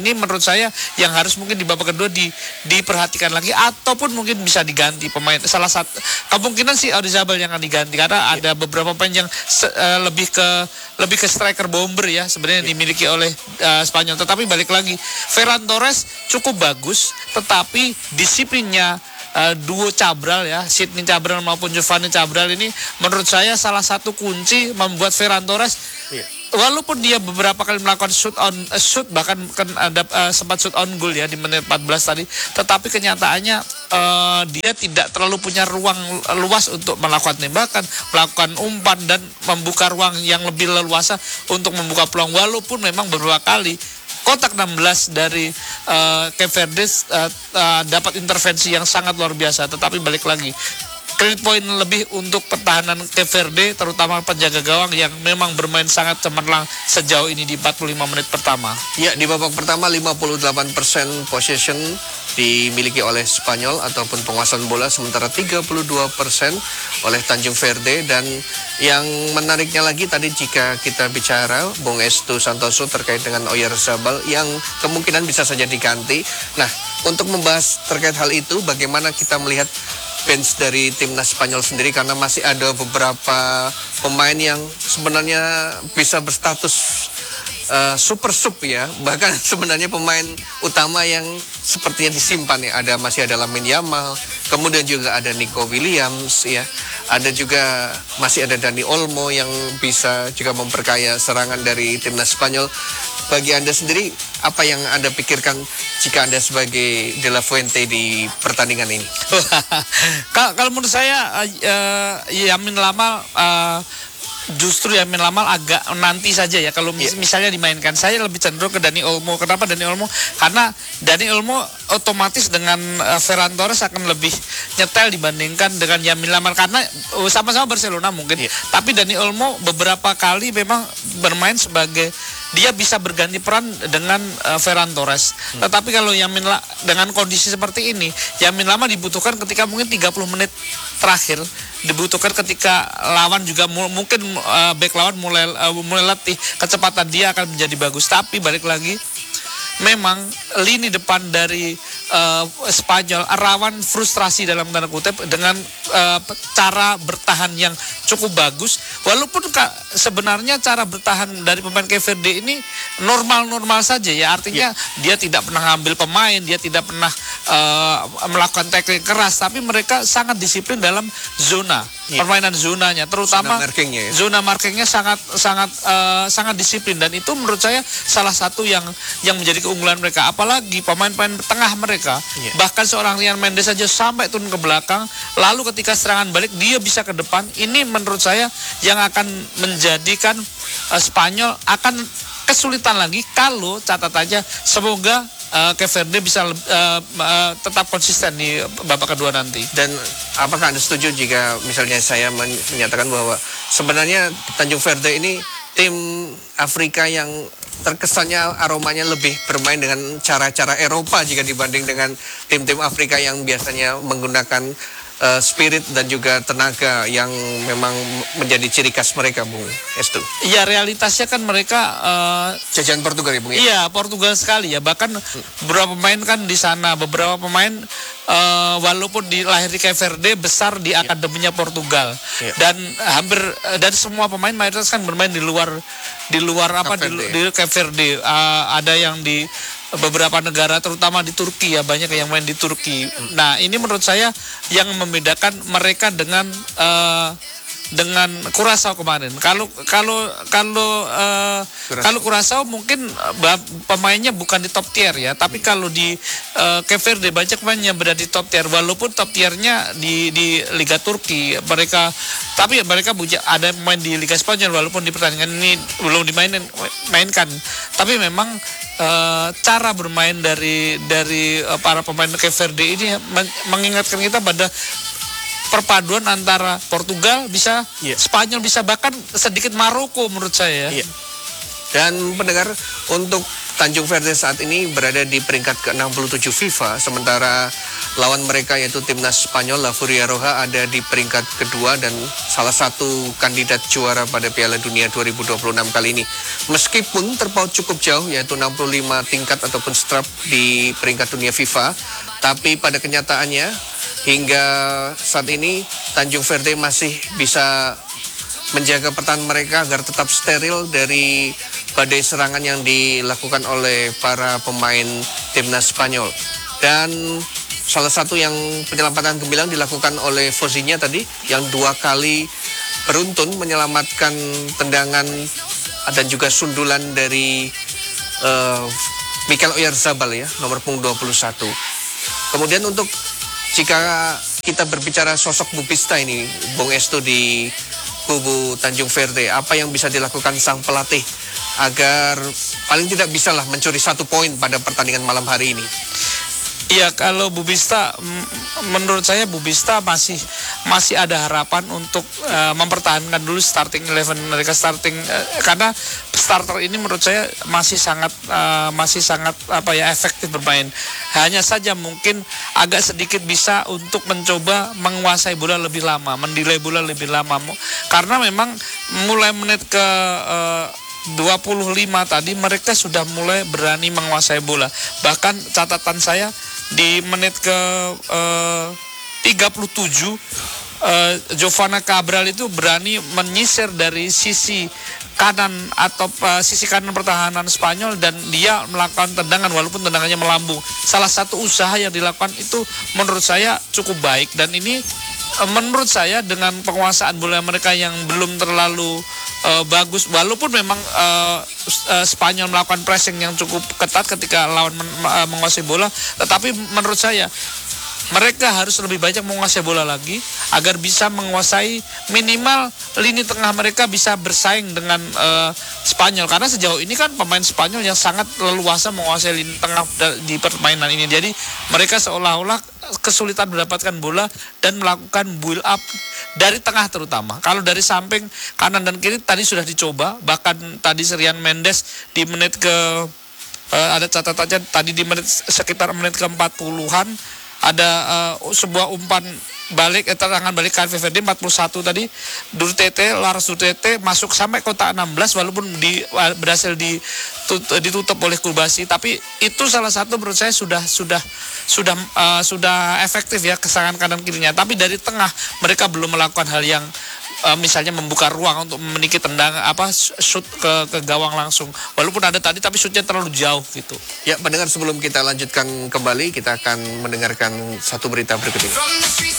ini menurut saya yang harus mungkin di babak kedua di diperhatikan lagi ataupun mungkin bisa diganti pemain. Salah satu kemungkinan sih Oyarzabal yang akan diganti karena ada beberapa pemain yang se, uh, lebih ke lebih ke striker bomber ya sebenarnya dimiliki oleh uh, Spanyol. Tetapi balik lagi, Ferran Torres cukup bagus, tetapi disiplinnya Uh, duo Cabral ya, Sidney Cabral maupun Giovanni Cabral ini menurut saya salah satu kunci membuat Ferran Torres yeah. walaupun dia beberapa kali melakukan shoot on uh, shoot bahkan kan ada uh, sempat shoot on goal ya di menit empat belas tadi, tetapi kenyataannya uh, dia tidak terlalu punya ruang luas untuk melakukan tembakan, melakukan umpan dan membuka ruang yang lebih leluasa untuk membuka peluang, walaupun memang beberapa kali kotak enam belas dari uh, Cape Verde uh, uh, dapat intervensi yang sangat luar biasa. Tetapi balik lagi, credit point lebih untuk pertahanan Cape Verde, terutama penjaga gawang yang memang bermain sangat cemerlang sejauh ini di empat puluh lima menit pertama. Ya, di babak pertama lima puluh delapan persen possession dimiliki oleh Spanyol ataupun penguasaan bola, sementara tiga puluh dua persen oleh Tanjung Verde. Dan yang menariknya lagi tadi jika kita bicara Bung Estu Santoso terkait dengan Oyarzabal yang kemungkinan bisa saja diganti. Nah, untuk membahas terkait hal itu, bagaimana kita melihat bench dari timnas Spanyol sendiri, karena masih ada beberapa pemain yang sebenarnya bisa berstatus uh, super sub ya, bahkan sebenarnya pemain utama yang sepertinya disimpan ya. Ada masih ada Lamine Yamal, kemudian juga ada Nico Williams ya, ada juga masih ada Dani Olmo yang bisa juga memperkaya serangan dari timnas Spanyol. Bagi Anda sendiri, apa yang Anda pikirkan jika Anda sebagai De La Fuente di pertandingan ini? Kalau menurut saya, uh, Yamin Lamal uh, justru Yamin Lamal agak nanti saja ya. Kalau mis- yeah. misalnya dimainkan, saya lebih cenderung ke Dani Olmo. Kenapa Dani Olmo? Karena Dani Olmo otomatis dengan uh, Ferran Torres akan lebih nyetel dibandingkan dengan Yamin Lamal, karena uh, sama-sama Barcelona mungkin. Yeah. Tapi Dani Olmo beberapa kali memang bermain sebagai, dia bisa berganti peran dengan uh, Ferran Torres. Hmm. Tetapi kalau Yamin La, dengan kondisi seperti ini, Yamin Lamal dibutuhkan ketika mungkin tiga puluh menit terakhir, dibutuhkan ketika lawan juga mu, mungkin uh, back lawan mulai uh, mulai letih, kecepatan dia akan menjadi bagus. Tapi balik lagi, memang lini depan dari uh, Spanyol rawan frustrasi dalam tanda kutip dengan uh, cara bertahan yang cukup bagus, walaupun ka, sebenarnya cara bertahan dari pemain Cape Verde ini normal-normal saja ya, artinya yeah. dia tidak pernah ngambil pemain, dia tidak pernah uh, melakukan tackling keras, tapi mereka sangat disiplin dalam zona yeah. permainan zonanya, terutama zona markingnya, ya. zona markingnya sangat sangat uh, sangat disiplin, dan itu menurut saya salah satu yang yang menjadi keunggulan mereka. Apalagi pemain-pemain tengah mereka, yeah. bahkan seorang Lian Mendes saja sampai turun ke belakang, lalu ketika serangan balik dia bisa ke depan. Ini menurut saya yang akan menjadikan uh, Spanyol akan kesulitan lagi kalau catatannya semoga uh, Cape Verde bisa uh, uh, tetap konsisten di babak kedua nanti. Dan apakah Anda setuju jika misalnya saya menyatakan bahwa sebenarnya Tanjung Verde ini tim Afrika yang terkesannya aromanya lebih bermain dengan cara-cara Eropa jika dibanding dengan tim-tim Afrika yang biasanya menggunakan uh, spirit dan juga tenaga yang memang menjadi ciri khas mereka, Bung Estu. Iya, realitasnya kan mereka uh, jajahan Portugal ya, Bung ya? Iya, Portugal sekali ya. Bahkan hmm. beberapa pemain kan di sana, beberapa pemain uh, walaupun di lahir di Cape Verde, besar di yeah. akademinya Portugal. Yeah. Dan hampir uh, dan semua pemain mayoritas kan bermain di luar di luar apa di, di Cape Verde. Uh, ada yang di beberapa negara, terutama di Turki ya, banyak yang main di Turki. Nah, ini menurut saya yang membedakan mereka dengan uh, dengan Curaçao kemarin. Kalau kalau kalau uh, kalau Curaçao mungkin uh, pemainnya bukan di top tier ya, tapi kalau di uh, Cape Verde banyak pemain yang berada di top tier, walaupun top tiernya di di Liga Turki mereka, tapi mereka punya ada pemain di Liga Spanyol walaupun di pertandingan ini belum dimainin mainkan. Tapi memang uh, cara bermain dari dari uh, para pemain Cape Verde ini mengingatkan kita pada perpaduan antara Portugal bisa, yeah. Spanyol bisa, bahkan sedikit Maroko menurut saya. Yeah. Dan pendengar, untuk Tanjung Verde saat ini berada di peringkat ke enam puluh tujuh FIFA, sementara lawan mereka yaitu timnas Spanyol La Furia Roja ada di peringkat kedua dan salah satu kandidat juara pada Piala Dunia dua ribu dua puluh enam kali ini. Meskipun terpaut cukup jauh yaitu enam puluh lima tingkat ataupun strap di peringkat dunia FIFA, tapi pada kenyataannya hingga saat ini Tanjung Verde masih bisa menjaga pertahanan mereka agar tetap steril dari badai serangan yang dilakukan oleh para pemain timnas Spanyol. Dan salah satu yang penyelamatan gemilang dilakukan oleh Fozinya tadi yang dua kali beruntun menyelamatkan tendangan dan juga sundulan dari uh, Mikel Oyarzabal ya, nomor punggung dua puluh satu. Kemudian untuk jika kita berbicara sosok Bubista ini, Bung Estu di kubu Tanjung Verde, apa yang bisa dilakukan sang pelatih agar paling tidak bisalah mencuri satu poin pada pertandingan malam hari ini? Iya, kalau Bubista, menurut saya Bubista masih masih ada harapan untuk uh, mempertahankan dulu starting eleven mereka starting uh, karena starter ini menurut saya masih sangat uh, masih sangat apa ya efektif bermain. Hanya saja mungkin agak sedikit bisa untuk mencoba menguasai bola lebih lama, mendelay bola lebih lama. Karena memang mulai menit ke uh, dua puluh lima tadi mereka sudah mulai berani menguasai bola. Bahkan catatan saya di menit ke uh, tiga puluh tujuh uh, Jovana Cabral itu berani menyisir dari sisi kanan atau uh, sisi kanan pertahanan Spanyol dan dia melakukan tendangan walaupun tendangannya melambung. Salah satu usaha yang dilakukan itu menurut saya cukup baik dan ini uh, menurut saya dengan penguasaan bola mereka yang belum terlalu uh, bagus walaupun memang uh, uh, Spanyol melakukan pressing yang cukup ketat ketika lawan men, uh, menguasai bola, tetapi menurut saya mereka harus lebih banyak menguasai bola lagi agar bisa menguasai minimal lini tengah mereka bisa bersaing dengan uh, Spanyol karena sejauh ini kan pemain Spanyol yang sangat leluasa menguasai lini tengah di permainan ini. Jadi mereka seolah-olah kesulitan mendapatkan bola dan melakukan build up dari tengah terutama. Kalau dari samping kanan dan kiri tadi sudah dicoba, bahkan tadi Serian Mendes di menit ke uh, ada catatannya tadi di menit sekitar menit ke empat puluhan ada uh, sebuah umpan balik eh, tendangan balik K V Verde empat puluh satu tadi Durtete, Lars Durtete masuk sampai kotak enam belas walaupun di, berhasil ditut, ditutup oleh Kurbasi, tapi itu salah satu menurut saya sudah sudah sudah uh, sudah efektif ya kesangan kanan kirinya, tapi dari tengah mereka belum melakukan hal yang Uh, misalnya membuka ruang untuk memiliki tendang apa shoot ke ke gawang langsung walaupun ada tadi tapi shootnya terlalu jauh gitu. Ya, pendengar, sebelum kita lanjutkan kembali kita akan mendengarkan satu berita berikut ini.